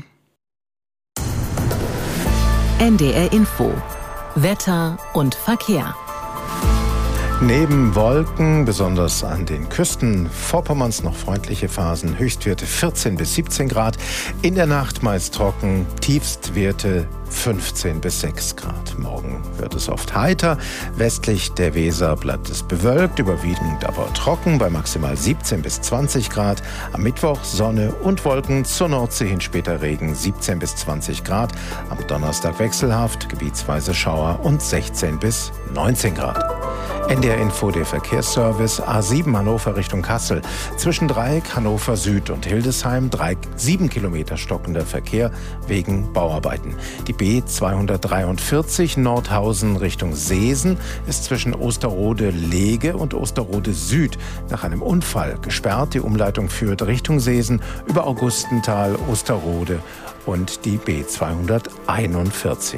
NDR Info. Wetter und Verkehr. Neben Wolken, besonders an den Küsten Vorpommerns noch freundliche Phasen, Höchstwerte 14 bis 17 Grad. In der Nacht meist trocken, Tiefstwerte 15 bis 6 Grad. Morgen wird es oft heiter. Westlich der Weser bleibt es bewölkt, überwiegend aber trocken bei maximal 17 bis 20 Grad. Am Mittwoch Sonne und Wolken, zur Nordsee hin später Regen, 17 bis 20 Grad. Am Donnerstag wechselhaft, gebietsweise Schauer und 16 bis 19 Grad. NDR Info, der Verkehrsservice, A7 Hannover Richtung Kassel. Zwischen Dreieck, Hannover Süd und Hildesheim, 7 Kilometer stockender Verkehr wegen Bauarbeiten. Die B243 Nordhausen Richtung Seesen ist zwischen Osterode-Lege und Osterode Süd nach einem Unfall gesperrt. Die Umleitung führt Richtung Seesen über Augustental, Osterode und die B241.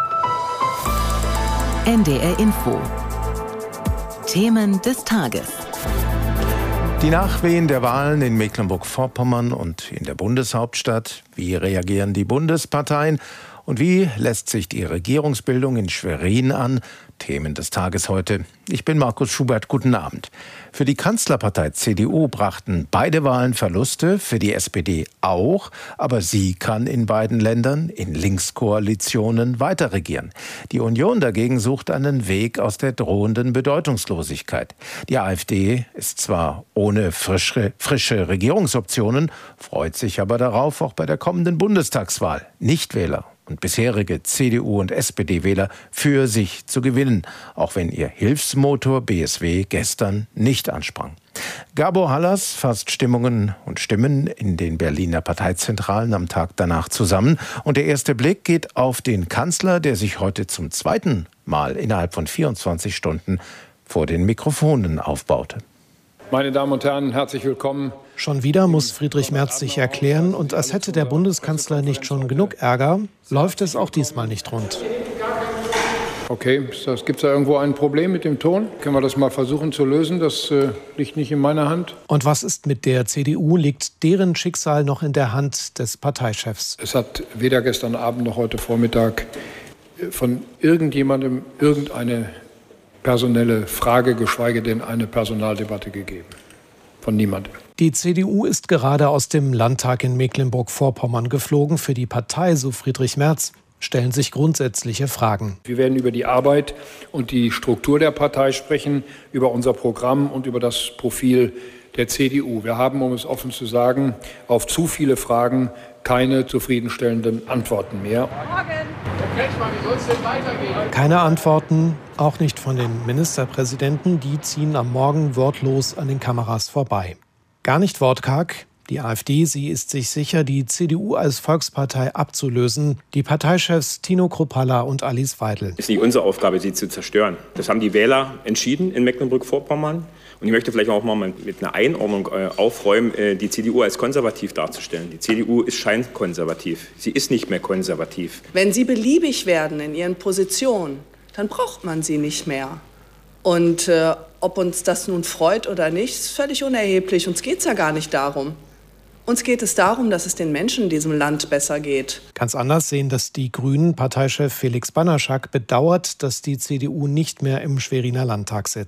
NDR Info. Themen des Tages. Die Nachwehen der Wahlen in Mecklenburg-Vorpommern und in der Bundeshauptstadt. Wie reagieren die Bundesparteien? Und wie lässt sich die Regierungsbildung in Schwerin an? Themen des Tages heute. Ich bin Markus Schubert. Guten Abend. Für die Kanzlerpartei CDU brachten beide Wahlen Verluste, für die SPD auch. Aber sie kann in beiden Ländern in Linkskoalitionen weiterregieren. Die Union dagegen sucht einen Weg aus der drohenden Bedeutungslosigkeit. Die AfD ist zwar ohne frische Regierungsoptionen, freut sich aber darauf, auch bei der kommenden Bundestagswahl Nichtwähler und bisherige CDU- und SPD-Wähler für sich zu gewinnen, auch wenn ihr Hilfsmotor BSW gestern nicht ansprang. Gabor Hallas fasst Stimmungen und Stimmen in den Berliner Parteizentralen am Tag danach zusammen. Und der erste Blick geht auf den Kanzler, der sich heute zum zweiten Mal innerhalb von 24 Stunden vor den Mikrofonen aufbaute. Meine Damen und Herren, herzlich willkommen. Schon wieder muss Friedrich Merz sich erklären, und als hätte der Bundeskanzler nicht schon genug Ärger, läuft es auch diesmal nicht rund. Okay, gibt es da irgendwo ein Problem mit dem Ton? Können wir das mal versuchen zu lösen? Das liegt nicht in meiner Hand. Und was ist mit der CDU? Liegt deren Schicksal noch in der Hand des Parteichefs? Es hat weder gestern Abend noch heute Vormittag von irgendjemandem irgendeine personelle Frage, geschweige denn eine Personaldebatte gegeben. Von niemandem. Die CDU ist gerade aus dem Landtag in Mecklenburg-Vorpommern geflogen. Für die Partei, so Friedrich Merz, stellen sich grundsätzliche Fragen. Wir werden über die Arbeit und die Struktur der Partei sprechen, über unser Programm und über das Profil der CDU. Wir haben, um es offen zu sagen, auf zu viele Fragen keine zufriedenstellenden Antworten mehr. Keine Antworten, auch nicht von den Ministerpräsidenten. Die ziehen am Morgen wortlos an den Kameras vorbei. Gar nicht wortkarg. Die AfD, sie ist sich sicher, die CDU als Volkspartei abzulösen. Die Parteichefs Tino Kruppalla und Alice Weidel. Es ist nicht unsere Aufgabe, sie zu zerstören. Das haben die Wähler entschieden in Mecklenburg-Vorpommern. Und ich möchte vielleicht auch mal mit einer Einordnung aufräumen, die CDU als konservativ darzustellen. Die CDU ist scheinkonservativ. Sie ist nicht mehr konservativ. Wenn Sie beliebig werden in Ihren Positionen, dann braucht man sie nicht mehr. Und ob uns das nun freut oder nicht, ist völlig unerheblich. Uns geht es ja gar nicht darum. Uns geht es darum, dass es den Menschen in diesem Land besser geht. Ganz anders sehen das die Grünen. Parteichef Felix Banaschak bedauert, dass die CDU nicht mehr im Schweriner Landtag sitzt.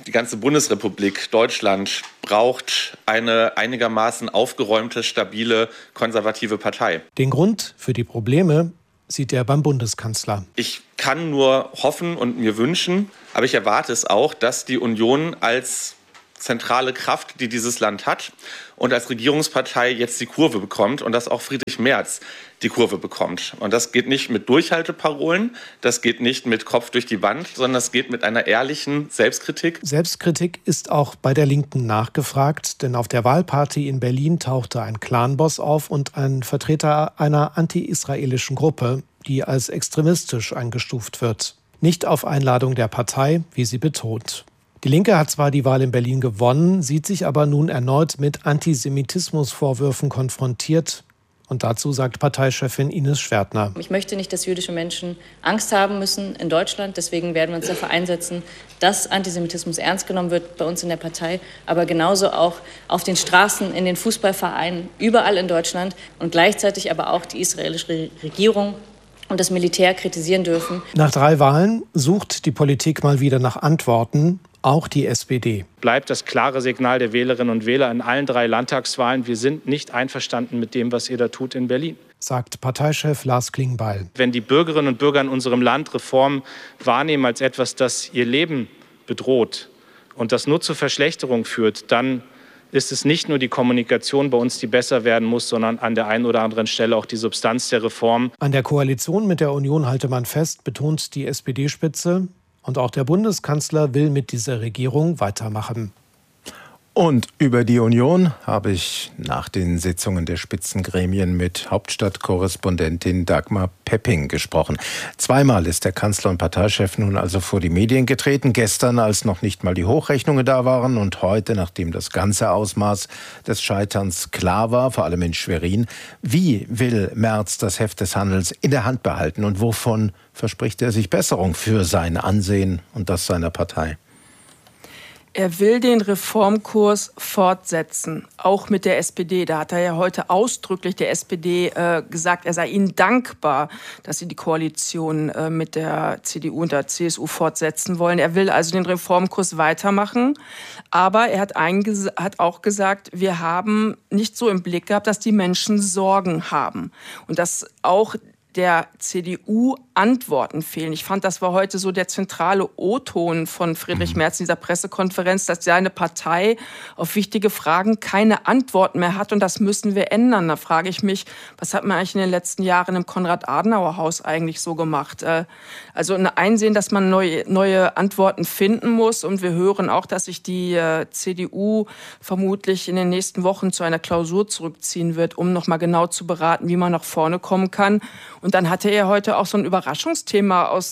Die ganze Bundesrepublik Deutschland braucht eine einigermaßen aufgeräumte, stabile, konservative Partei. Den Grund für die Probleme sieht er beim Bundeskanzler. Ich kann nur hoffen und mir wünschen, aber ich erwarte es auch, dass die Union als zentrale Kraft, die dieses Land hat und als Regierungspartei jetzt die Kurve bekommt und dass auch Friedrich Merz die Kurve bekommt. Und das geht nicht mit Durchhalteparolen, das geht nicht mit Kopf durch die Wand, sondern das geht mit einer ehrlichen Selbstkritik. Selbstkritik ist auch bei der Linken nachgefragt, denn auf der Wahlparty in Berlin tauchte ein Clanboss auf und ein Vertreter einer anti-israelischen Gruppe, die als extremistisch eingestuft wird. Nicht auf Einladung der Partei, wie sie betont. Die Linke hat zwar die Wahl in Berlin gewonnen, sieht sich aber nun erneut mit Antisemitismusvorwürfen konfrontiert. Und dazu sagt Parteichefin Ines Schwertner. Ich möchte nicht, dass jüdische Menschen Angst haben müssen in Deutschland. Deswegen werden wir uns dafür einsetzen, dass Antisemitismus ernst genommen wird bei uns in der Partei, aber genauso auch auf den Straßen, in den Fußballvereinen, überall in Deutschland und gleichzeitig aber auch die israelische Regierung und das Militär kritisieren dürfen. Nach 3 Wahlen sucht die Politik mal wieder nach Antworten, auch die SPD. Bleibt das klare Signal der Wählerinnen und Wähler in allen 3 Landtagswahlen: Wir sind nicht einverstanden mit dem, was ihr da tut in Berlin. Sagt Parteichef Lars Klingbeil. Wenn die Bürgerinnen und Bürger in unserem Land Reformen wahrnehmen als etwas, das ihr Leben bedroht und das nur zur Verschlechterung führt, dann ist es nicht nur die Kommunikation bei uns, die besser werden muss, sondern an der einen oder anderen Stelle auch die Substanz der Reform. An der Koalition mit der Union halte man fest, betont die SPD-Spitze. Und auch der Bundeskanzler will mit dieser Regierung weitermachen. Und über die Union habe ich nach den Sitzungen der Spitzengremien mit Hauptstadtkorrespondentin Dagmar Pepping gesprochen. 2-mal ist der Kanzler und Parteichef nun also vor die Medien getreten. Gestern, als noch nicht mal die Hochrechnungen da waren, und heute, nachdem das ganze Ausmaß des Scheiterns klar war, vor allem in Schwerin. Wie will Merz das Heft des Handels in der Hand behalten und wovon verspricht er sich Besserung für sein Ansehen und das seiner Partei? Er will den Reformkurs fortsetzen, auch mit der SPD. Da hat er ja heute ausdrücklich der SPD gesagt, er sei ihnen dankbar, dass sie die Koalition mit der CDU und der CSU fortsetzen wollen. Er will also den Reformkurs weitermachen. Aber er hat auch gesagt, wir haben nicht so im Blick gehabt, dass die Menschen Sorgen haben. Und dass auch der CDU Antworten fehlen. Ich fand, das war heute so der zentrale O-Ton von Friedrich Merz in dieser Pressekonferenz, dass seine Partei auf wichtige Fragen keine Antworten mehr hat und das müssen wir ändern. Da frage ich mich, was hat man eigentlich in den letzten Jahren im Konrad-Adenauer-Haus eigentlich so gemacht? Also einsehen, dass man neue Antworten finden muss und wir hören auch, dass sich die CDU vermutlich in den nächsten Wochen zu einer Klausur zurückziehen wird, um noch mal genau zu beraten, wie man nach vorne kommen kann. Und dann hatte er heute auch so ein Überraschungsthema aus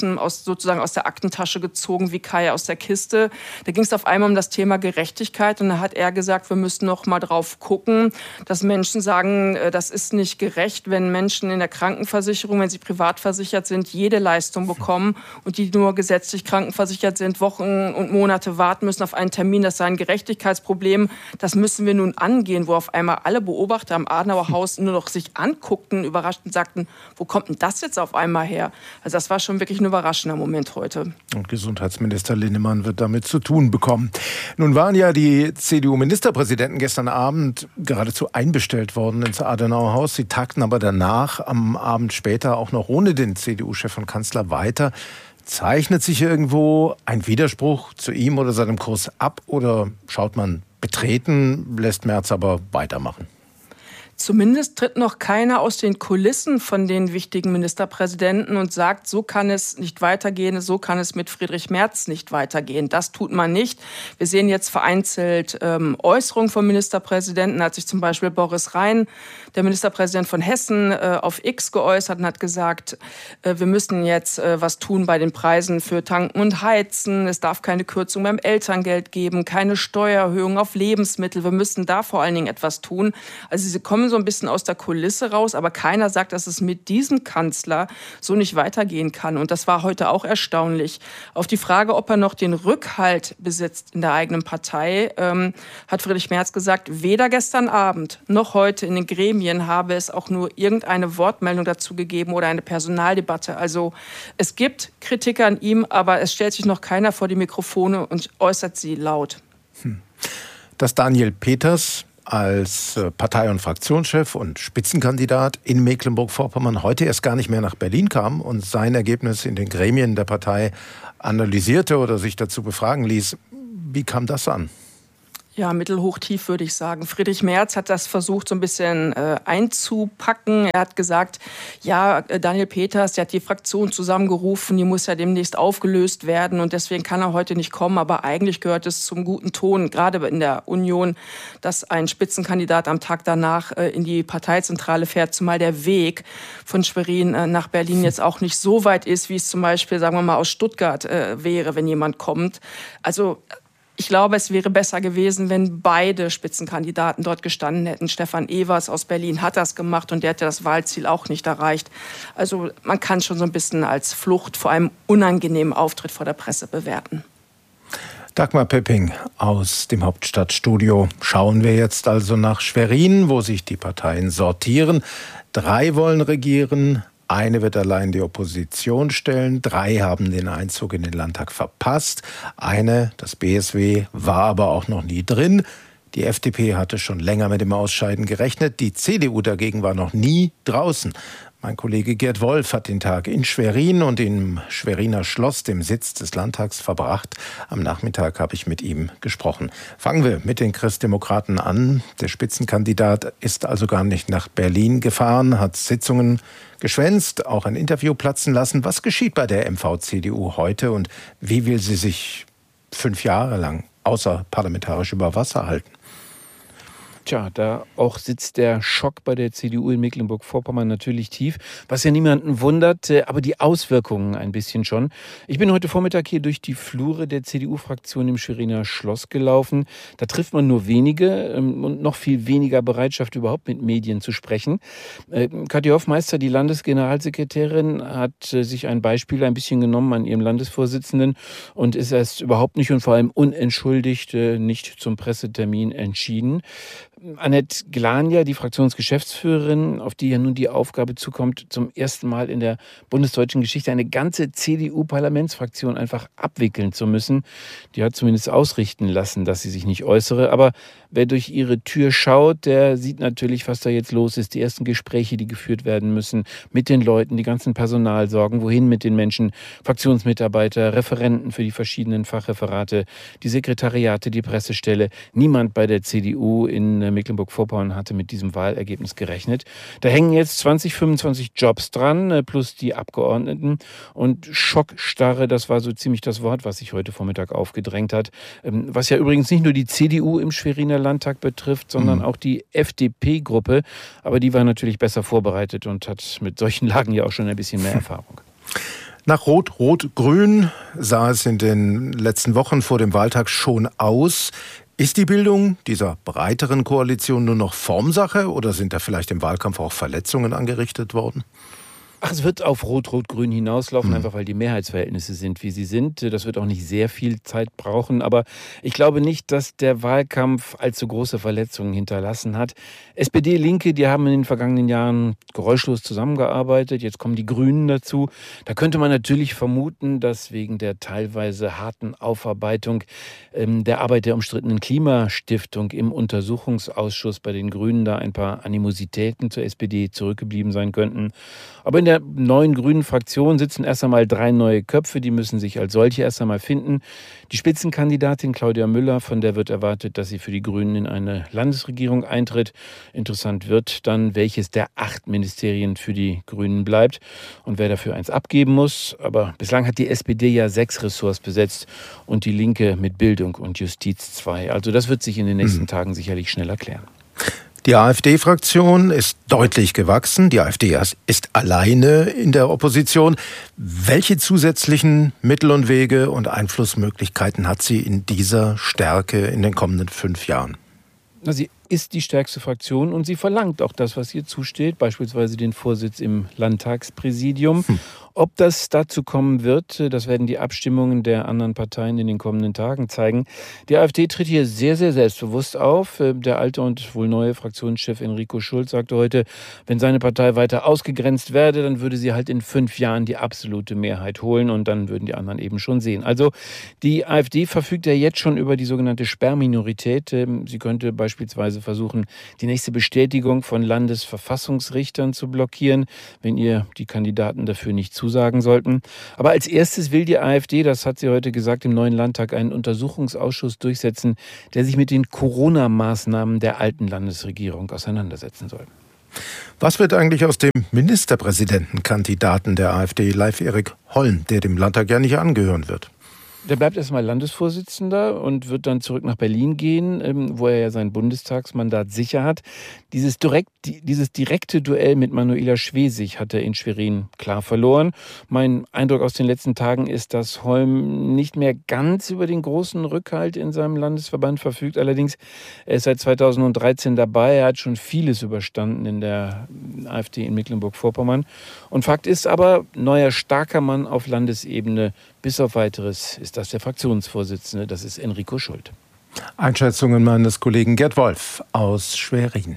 der Aktentasche gezogen, wie Kai aus der Kiste. Da ging es auf einmal um das Thema Gerechtigkeit und da hat er gesagt, wir müssen noch mal drauf gucken, dass Menschen sagen, das ist nicht gerecht, wenn Menschen in der Krankenversicherung, wenn sie privat versichert sind, jede Leistung bekommen und die nur gesetzlich krankenversichert sind, Wochen und Monate warten müssen auf einen Termin. Das sei ein Gerechtigkeitsproblem. Das müssen wir nun angehen, wo auf einmal alle Beobachter am Adenauer Haus nur noch sich anguckten, überrascht und sagten, wo kommt denn das jetzt auf einmal her? Also das war schon wirklich ein überraschender Moment heute. Und Gesundheitsminister Linnemann wird damit zu tun bekommen. Nun waren ja die CDU-Ministerpräsidenten gestern Abend geradezu einbestellt worden ins Adenauer Haus. Sie tagten aber danach am Abend später auch noch ohne den CDU-Chef und Kanzler weiter. Zeichnet sich irgendwo ein Widerspruch zu ihm oder seinem Kurs ab oder schaut man betreten, lässt Merz aber weitermachen? Zumindest tritt noch keiner aus den Kulissen von den wichtigen Ministerpräsidenten und sagt, so kann es nicht weitergehen, so kann es mit Friedrich Merz nicht weitergehen. Das tut man nicht. Wir sehen jetzt vereinzelt Äußerungen von Ministerpräsidenten. Hat sich zum Beispiel Boris Rhein, der Ministerpräsident von Hessen, auf X geäußert und hat gesagt, wir müssen jetzt was tun bei den Preisen für Tanken und Heizen. Es darf keine Kürzung beim Elterngeld geben, keine Steuererhöhung auf Lebensmittel. Wir müssen da vor allen Dingen etwas tun. Also sie kommen so ein bisschen aus der Kulisse raus, aber keiner sagt, dass es mit diesem Kanzler so nicht weitergehen kann. Und das war heute auch erstaunlich. Auf die Frage, ob er noch den Rückhalt besitzt in der eigenen Partei, hat Friedrich Merz gesagt, weder gestern Abend noch heute in den Gremien habe es auch nur irgendeine Wortmeldung dazu gegeben oder eine Personaldebatte. Also es gibt Kritik an ihm, aber es stellt sich noch keiner vor die Mikrofone und äußert sie laut. Dass Daniel Peters als Partei- und Fraktionschef und Spitzenkandidat in Mecklenburg-Vorpommern heute erst gar nicht mehr nach Berlin kam und sein Ergebnis in den Gremien der Partei analysierte oder sich dazu befragen ließ. Wie kam das an? Ja, mittelhoch-tief würde ich sagen. Friedrich Merz hat das versucht, so ein bisschen einzupacken. Er hat gesagt, ja, Daniel Peters, der hat die Fraktion zusammengerufen, die muss ja demnächst aufgelöst werden und deswegen kann er heute nicht kommen. Aber eigentlich gehört es zum guten Ton, gerade in der Union, dass ein Spitzenkandidat am Tag danach in die Parteizentrale fährt, zumal der Weg von Schwerin nach Berlin jetzt auch nicht so weit ist, wie es zum Beispiel, sagen wir mal, aus Stuttgart wäre, wenn jemand kommt. Also ich glaube, es wäre besser gewesen, wenn beide Spitzenkandidaten dort gestanden hätten. Stefan Evers aus Berlin hat das gemacht und der hat ja das Wahlziel auch nicht erreicht. Also man kann schon so ein bisschen als Flucht vor einem unangenehmen Auftritt vor der Presse bewerten. Dagmar Pöpping aus dem Hauptstadtstudio. Schauen wir jetzt also nach Schwerin, wo sich die Parteien sortieren. 3 wollen regieren. Eine wird allein die Opposition stellen, 3 haben den Einzug in den Landtag verpasst. Eine, das BSW, war aber auch noch nie drin. Die FDP hatte schon länger mit dem Ausscheiden gerechnet. Die CDU dagegen war noch nie draußen. Mein Kollege Gerd Wolf hat den Tag in Schwerin und im Schweriner Schloss, dem Sitz des Landtags, verbracht. Am Nachmittag habe ich mit ihm gesprochen. Fangen wir mit den Christdemokraten an. Der Spitzenkandidat ist also gar nicht nach Berlin gefahren, hat Sitzungen geschwänzt, auch ein Interview platzen lassen. Was geschieht bei der MV-CDU heute und wie will sie sich 5 Jahre lang außerparlamentarisch über Wasser halten? Tja, da auch sitzt der Schock bei der CDU in Mecklenburg-Vorpommern natürlich tief, was ja niemanden wundert, aber die Auswirkungen ein bisschen schon. Ich bin heute Vormittag hier durch die Flure der CDU-Fraktion im Schweriner Schloss gelaufen. Da trifft man nur wenige und noch viel weniger Bereitschaft, überhaupt mit Medien zu sprechen. Katja Hoffmeister, die Landesgeneralsekretärin, hat sich ein Beispiel ein bisschen genommen an ihrem Landesvorsitzenden und ist erst überhaupt nicht und vor allem unentschuldigt nicht zum Pressetermin entschieden. Annette Glania, die Fraktionsgeschäftsführerin, auf die ja nun die Aufgabe zukommt, zum ersten Mal in der bundesdeutschen Geschichte eine ganze CDU-Parlamentsfraktion einfach abwickeln zu müssen, die hat zumindest ausrichten lassen, dass sie sich nicht äußere. Aber wer durch ihre Tür schaut, der sieht natürlich, was da jetzt los ist. Die ersten Gespräche, die geführt werden müssen mit den Leuten, die ganzen Personalsorgen, wohin mit den Menschen, Fraktionsmitarbeiter, Referenten für die verschiedenen Fachreferate, die Sekretariate, die Pressestelle. Niemand bei der CDU in Mecklenburg-Vorpommern hatte mit diesem Wahlergebnis gerechnet. Da hängen jetzt 20, 25 Jobs dran, plus die Abgeordneten. Und Schockstarre, das war so ziemlich das Wort, was sich heute Vormittag aufgedrängt hat. Was ja übrigens nicht nur die CDU im Schweriner Landtag betrifft, sondern auch die FDP-Gruppe. Aber die war natürlich besser vorbereitet und hat mit solchen Lagen ja auch schon ein bisschen mehr Erfahrung. Nach Rot-Rot-Grün sah es in den letzten Wochen vor dem Wahltag schon aus. Ist die Bildung dieser breiteren Koalition nur noch Formsache oder sind da vielleicht im Wahlkampf auch Verletzungen angerichtet worden? Ach, es wird auf Rot-Rot-Grün hinauslaufen, einfach weil die Mehrheitsverhältnisse sind, wie sie sind. Das wird auch nicht sehr viel Zeit brauchen, aber ich glaube nicht, dass der Wahlkampf allzu große Verletzungen hinterlassen hat. SPD, Linke, die haben in den vergangenen Jahren geräuschlos zusammengearbeitet. Jetzt kommen die Grünen dazu. Da könnte man natürlich vermuten, dass wegen der teilweise harten Aufarbeitung der Arbeit der umstrittenen Klimastiftung im Untersuchungsausschuss bei den Grünen da ein paar Animositäten zur SPD zurückgeblieben sein könnten. Aber in der neuen grünen Fraktion sitzen erst einmal 3 neue Köpfe, die müssen sich als solche erst einmal finden. Die Spitzenkandidatin Claudia Müller, von der wird erwartet, dass sie für die Grünen in eine Landesregierung eintritt. Interessant wird dann, welches der 8 Ministerien für die Grünen bleibt und wer dafür eins abgeben muss. Aber bislang hat die SPD ja 6 Ressorts besetzt und die Linke mit Bildung und Justiz 2. Also das wird sich in den nächsten Tagen sicherlich schnell erklären. Die AfD-Fraktion ist deutlich gewachsen. Die AfD ist alleine in der Opposition. Welche zusätzlichen Mittel und Wege und Einflussmöglichkeiten hat sie in dieser Stärke in den kommenden 5 Jahren? Sie ist die stärkste Fraktion und sie verlangt auch das, was ihr zusteht, beispielsweise den Vorsitz im Landtagspräsidium. Ob das dazu kommen wird, das werden die Abstimmungen der anderen Parteien in den kommenden Tagen zeigen. Die AfD tritt hier sehr, sehr selbstbewusst auf. Der alte und wohl neue Fraktionschef Enrico Schulz sagte heute, wenn seine Partei weiter ausgegrenzt werde, dann würde sie halt in 5 Jahren die absolute Mehrheit holen und dann würden die anderen eben schon sehen. Also die AfD verfügt ja jetzt schon über die sogenannte Sperrminorität. Sie könnte beispielsweise versuchen, die nächste Bestätigung von Landesverfassungsrichtern zu blockieren, wenn ihr die Kandidaten dafür nicht zusagen sollten. Aber als erstes will die AfD, das hat sie heute gesagt, im neuen Landtag einen Untersuchungsausschuss durchsetzen, der sich mit den Corona-Maßnahmen der alten Landesregierung auseinandersetzen soll. Was wird eigentlich aus dem Ministerpräsidentenkandidaten der AfD, Leif Erik Holm, der dem Landtag ja nicht angehören wird? Der bleibt erstmal Landesvorsitzender und wird dann zurück nach Berlin gehen, wo er ja sein Bundestagsmandat sicher hat. Dieses direkte Duell mit Manuela Schwesig hat er in Schwerin klar verloren. Mein Eindruck aus den letzten Tagen ist, dass Holm nicht mehr ganz über den großen Rückhalt in seinem Landesverband verfügt. Allerdings, er ist seit 2013 dabei. Er hat schon vieles überstanden in der AfD in Mecklenburg-Vorpommern. Und Fakt ist aber, neuer starker Mann auf Landesebene, bis auf Weiteres ist das der Fraktionsvorsitzende, das ist Enrico Schulz. Einschätzungen meines Kollegen Gerd Wolf aus Schwerin.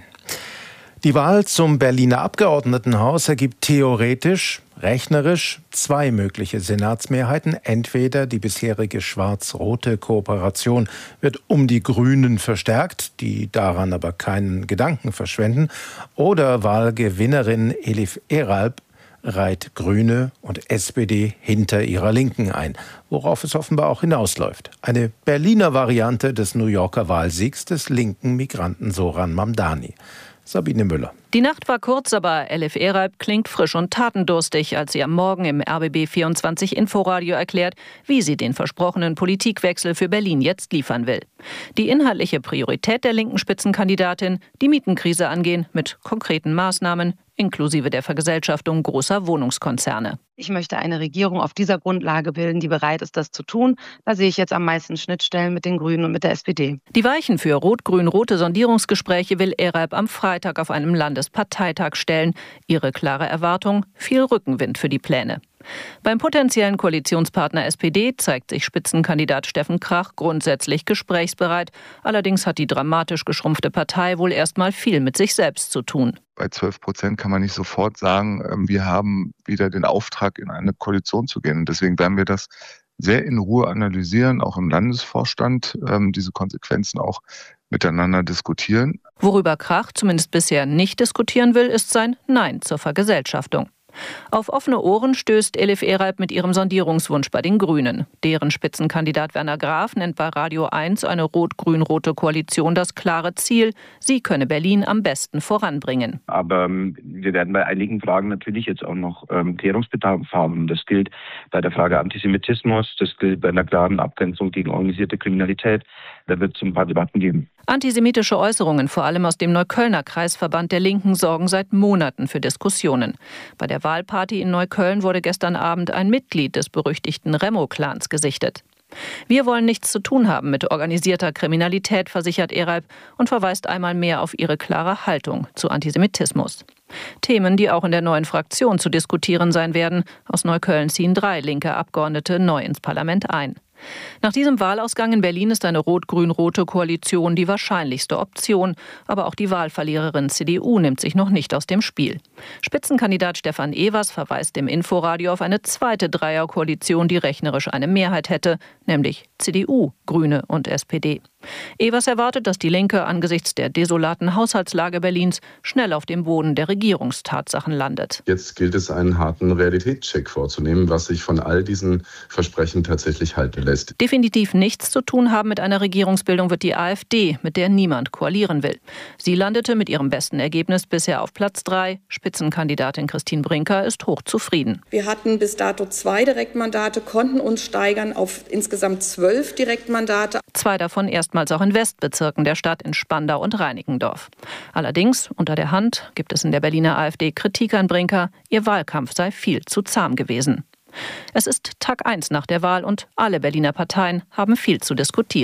Die Wahl zum Berliner Abgeordnetenhaus ergibt theoretisch, rechnerisch 2 mögliche Senatsmehrheiten. Entweder die bisherige schwarz-rote Kooperation wird um die Grünen verstärkt, die daran aber keinen Gedanken verschwenden, oder Wahlgewinnerin Elif Eralp reiht Grüne und SPD hinter ihrer Linken ein, worauf es offenbar auch hinausläuft. Eine Berliner Variante des New Yorker Wahlsiegs des linken Migranten Zoran Mamdani. Sabine Müller. Die Nacht war kurz, aber Elif Eralp klingt frisch und tatendurstig, als sie am Morgen im RBB24 Inforadio erklärt, wie sie den versprochenen Politikwechsel für Berlin jetzt liefern will. Die inhaltliche Priorität der linken Spitzenkandidatin, die Mietenkrise angehen mit konkreten Maßnahmen, inklusive der Vergesellschaftung großer Wohnungskonzerne. Ich möchte eine Regierung auf dieser Grundlage bilden, die bereit ist, das zu tun. Da sehe ich jetzt am meisten Schnittstellen mit den Grünen und mit der SPD. Die Weichen für rot-grün-rote Sondierungsgespräche will Eralp am Freitag auf einem Landesparteitag stellen. Ihre klare Erwartung: viel Rückenwind für die Pläne. Beim potenziellen Koalitionspartner SPD zeigt sich Spitzenkandidat Steffen Krach grundsätzlich gesprächsbereit. Allerdings hat die dramatisch geschrumpfte Partei wohl erstmal viel mit sich selbst zu tun. Bei 12% kann man nicht sofort sagen, wir haben wieder den Auftrag, in eine Koalition zu gehen. Und deswegen werden wir das sehr in Ruhe analysieren, auch im Landesvorstand, diese Konsequenzen auch miteinander diskutieren. Worüber Krach zumindest bisher nicht diskutieren will, ist sein Nein zur Vergesellschaftung. Auf offene Ohren stößt Elif Eralp mit ihrem Sondierungswunsch bei den Grünen. Deren Spitzenkandidat Werner Graf nennt bei Radio 1 eine rot-grün-rote Koalition das klare Ziel. Sie könne Berlin am besten voranbringen. Aber wir werden bei einigen Fragen natürlich jetzt auch noch Klärungsbedarf haben. Das gilt bei der Frage Antisemitismus, das gilt bei einer klaren Abgrenzung gegen organisierte Kriminalität. Da wird es ein paar Debatten geben. Antisemitische Äußerungen, vor allem aus dem Neuköllner Kreisverband der Linken, sorgen seit Monaten für Diskussionen. Bei der Wahlparty in Neukölln wurde gestern Abend ein Mitglied des berüchtigten Remo-Clans gesichtet. Wir wollen nichts zu tun haben mit organisierter Kriminalität, versichert Eralp und verweist einmal mehr auf ihre klare Haltung zu Antisemitismus. Themen, die auch in der neuen Fraktion zu diskutieren sein werden. Aus Neukölln ziehen 3 linke Abgeordnete neu ins Parlament ein. Nach diesem Wahlausgang in Berlin ist eine rot-grün-rote Koalition die wahrscheinlichste Option. Aber auch die Wahlverliererin CDU nimmt sich noch nicht aus dem Spiel. Spitzenkandidat Stefan Evers verweist im Inforadio auf eine zweite Dreierkoalition, die rechnerisch eine Mehrheit hätte, nämlich CDU, Grüne und SPD. Evers erwartet, dass die Linke angesichts der desolaten Haushaltslage Berlins schnell auf dem Boden der Regierungstatsachen landet. Jetzt gilt es, einen harten Realitätscheck vorzunehmen, was sich von all diesen Versprechen tatsächlich halten lässt. Definitiv nichts zu tun haben mit einer Regierungsbildung wird die AfD, mit der niemand koalieren will. Sie landete mit ihrem besten Ergebnis bisher auf Platz 3. Spitzenkandidatin Christine Brinker ist hochzufrieden. Wir hatten bis dato 2 Direktmandate, konnten uns steigern auf insgesamt 12 Direktmandate. 2 davon erstmals auch in Westbezirken der Stadt, in Spandau und Reinickendorf. Allerdings, unter der Hand, gibt es in der Berliner AfD Kritik an Brinker, ihr Wahlkampf sei viel zu zahm gewesen. Es ist Tag 1 nach der Wahl und alle Berliner Parteien haben viel zu diskutieren.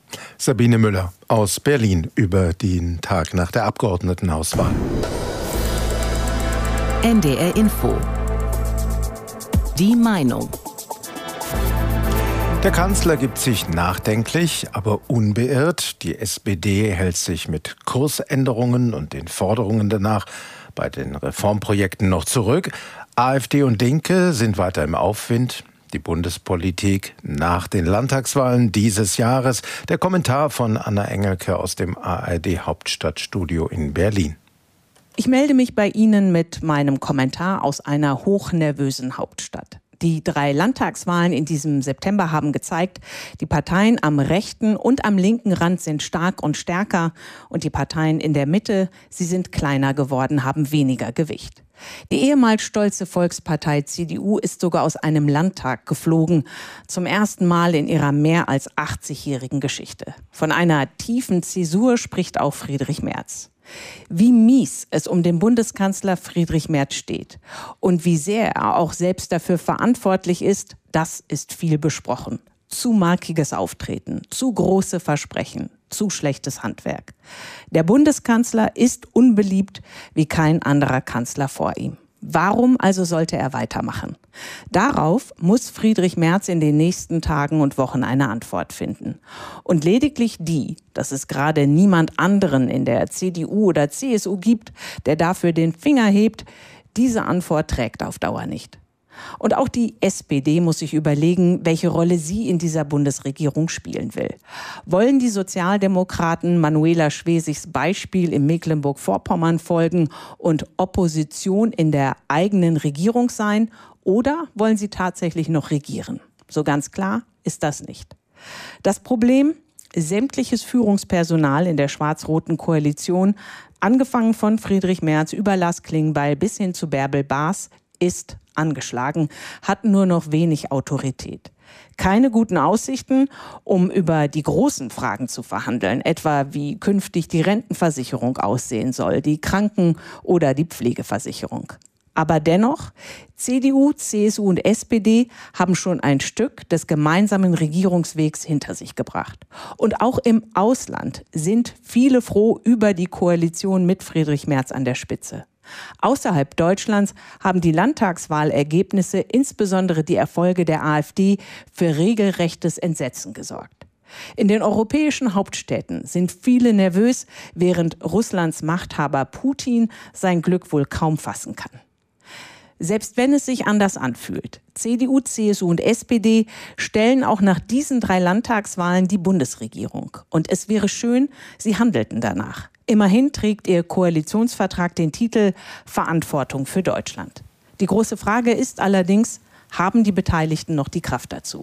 Sabine Müller aus Berlin über den Tag nach der Abgeordnetenhauswahl. NDR Info. Die Meinung. Der Kanzler gibt sich nachdenklich, aber unbeirrt. Die SPD hält sich mit Kursänderungen und den Forderungen danach bei den Reformprojekten noch zurück. AfD und Linke sind weiter im Aufwind. Die Bundespolitik nach den Landtagswahlen dieses Jahres. Der Kommentar von Anna Engelke aus dem ARD Hauptstadtstudio in Berlin. Ich melde mich bei Ihnen mit meinem Kommentar aus einer hochnervösen Hauptstadt. Die 3 Landtagswahlen in diesem September haben gezeigt, die Parteien am rechten und am linken Rand sind stark und stärker und die Parteien in der Mitte, sie sind kleiner geworden, haben weniger Gewicht. Die ehemals stolze Volkspartei CDU ist sogar aus einem Landtag geflogen, zum ersten Mal in ihrer mehr als 80-jährigen Geschichte. Von einer tiefen Zäsur spricht auch Friedrich Merz. Wie mies es um den Bundeskanzler Friedrich Merz steht und wie sehr er auch selbst dafür verantwortlich ist, das ist viel besprochen. Zu markiges Auftreten, zu große Versprechen, zu schlechtes Handwerk. Der Bundeskanzler ist unbeliebt wie kein anderer Kanzler vor ihm. Warum also sollte er weitermachen? Darauf muss Friedrich Merz in den nächsten Tagen und Wochen eine Antwort finden. Und lediglich die, dass es gerade niemand anderen in der CDU oder CSU gibt, der dafür den Finger hebt, diese Antwort trägt auf Dauer nicht. Und auch die SPD muss sich überlegen, welche Rolle sie in dieser Bundesregierung spielen will. Wollen die Sozialdemokraten Manuela Schwesigs Beispiel in Mecklenburg-Vorpommern folgen und Opposition in der eigenen Regierung sein? Oder wollen sie tatsächlich noch regieren? So ganz klar ist das nicht. Das Problem: sämtliches Führungspersonal in der schwarz-roten Koalition, angefangen von Friedrich Merz über Lars Klingbeil bis hin zu Bärbel Baas, ist angeschlagen, hat nur noch wenig Autorität. Keine guten Aussichten, um über die großen Fragen zu verhandeln, etwa wie künftig die Rentenversicherung aussehen soll, die Kranken- oder die Pflegeversicherung. Aber dennoch, CDU, CSU und SPD haben schon ein Stück des gemeinsamen Regierungswegs hinter sich gebracht. Und auch im Ausland sind viele froh über die Koalition mit Friedrich Merz an der Spitze. Außerhalb Deutschlands haben die Landtagswahlergebnisse, insbesondere die Erfolge der AfD, für regelrechtes Entsetzen gesorgt. In den europäischen Hauptstädten sind viele nervös, während Russlands Machthaber Putin sein Glück wohl kaum fassen kann. Selbst wenn es sich anders anfühlt, CDU, CSU und SPD stellen auch nach diesen 3 Landtagswahlen die Bundesregierung. Und es wäre schön, sie handelten danach. Immerhin trägt ihr Koalitionsvertrag den Titel Verantwortung für Deutschland. Die große Frage ist allerdings, haben die Beteiligten noch die Kraft dazu?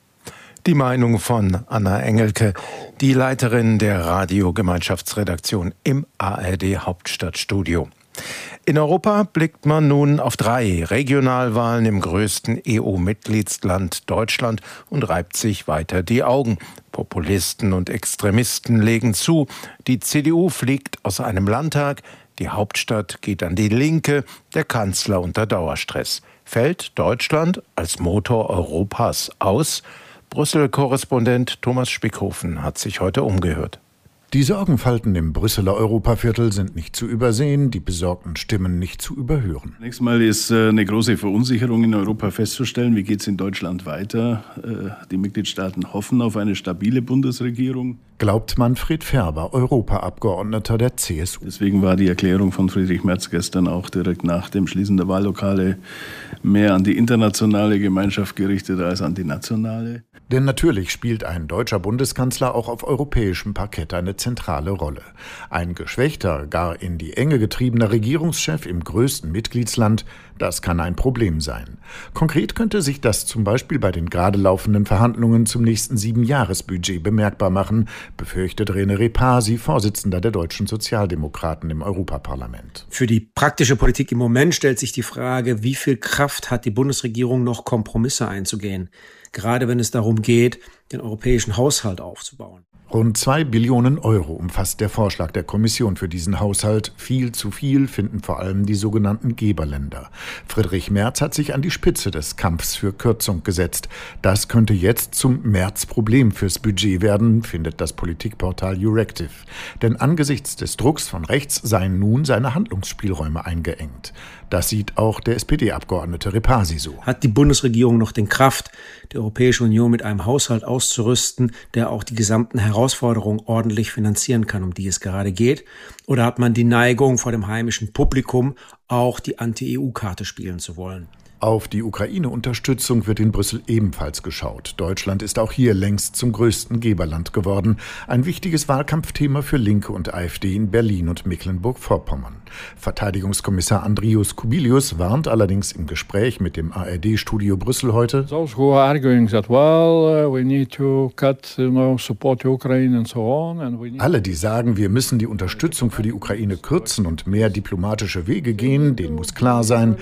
Die Meinung von Anna Engelke, die Leiterin der Radiogemeinschaftsredaktion im ARD Hauptstadtstudio. In Europa blickt man nun auf 3 Regionalwahlen im größten EU-Mitgliedsland Deutschland und reibt sich weiter die Augen. Populisten und Extremisten legen zu. Die CDU fliegt aus einem Landtag, die Hauptstadt geht an die Linke, der Kanzler unter Dauerstress. Fällt Deutschland als Motor Europas aus? Brüssel-Korrespondent Thomas Spickhofen hat sich heute umgehört. Die Sorgenfalten im Brüsseler Europaviertel sind nicht zu übersehen, die besorgten Stimmen nicht zu überhören. Zunächst mal ist eine große Verunsicherung in Europa festzustellen. Wie geht es in Deutschland weiter? Die Mitgliedstaaten hoffen auf eine stabile Bundesregierung. Glaubt Manfred Ferber, Europaabgeordneter der CSU. Deswegen war die Erklärung von Friedrich Merz gestern auch direkt nach dem Schließen der Wahllokale mehr an die internationale Gemeinschaft gerichtet als an die nationale. Denn natürlich spielt ein deutscher Bundeskanzler auch auf europäischem Parkett eine zentrale Rolle. Ein geschwächter, gar in die Enge getriebener Regierungschef im größten Mitgliedsland, das kann ein Problem sein. Konkret könnte sich das zum Beispiel bei den gerade laufenden Verhandlungen zum nächsten 7-Jahres-Budget bemerkbar machen, befürchtet René Repasi, Vorsitzender der deutschen Sozialdemokraten im Europaparlament. Für die praktische Politik im Moment stellt sich die Frage, wie viel Kraft hat die Bundesregierung noch, Kompromisse einzugehen? Gerade wenn es darum geht, den europäischen Haushalt aufzubauen. Rund 2 Billionen Euro umfasst der Vorschlag der Kommission für diesen Haushalt. Viel zu viel finden vor allem die sogenannten Geberländer. Friedrich Merz hat sich an die Spitze des Kampfs für Kürzung gesetzt. Das könnte jetzt zum Merz-Problem fürs Budget werden, findet das Politikportal Euractiv. Denn angesichts des Drucks von rechts seien nun seine Handlungsspielräume eingeengt. Das sieht auch der SPD-Abgeordnete Repasi so. Hat die Bundesregierung noch die Kraft, die Europäische Union mit einem Haushalt auszurüsten, der auch die gesamten Herausforderungen ordentlich finanzieren kann, um die es gerade geht? Oder hat man die Neigung, vor dem heimischen Publikum auch die Anti-EU-Karte spielen zu wollen? Auf die Ukraine-Unterstützung wird in Brüssel ebenfalls geschaut. Deutschland ist auch hier längst zum größten Geberland geworden. Ein wichtiges Wahlkampfthema für Linke und AfD in Berlin und Mecklenburg-Vorpommern. Verteidigungskommissar Andrius Kubilius warnt allerdings im Gespräch mit dem ARD-Studio Brüssel heute: Alle, die sagen, wir müssen die Unterstützung für die Ukraine kürzen und mehr diplomatische Wege gehen, denen muss klar sein,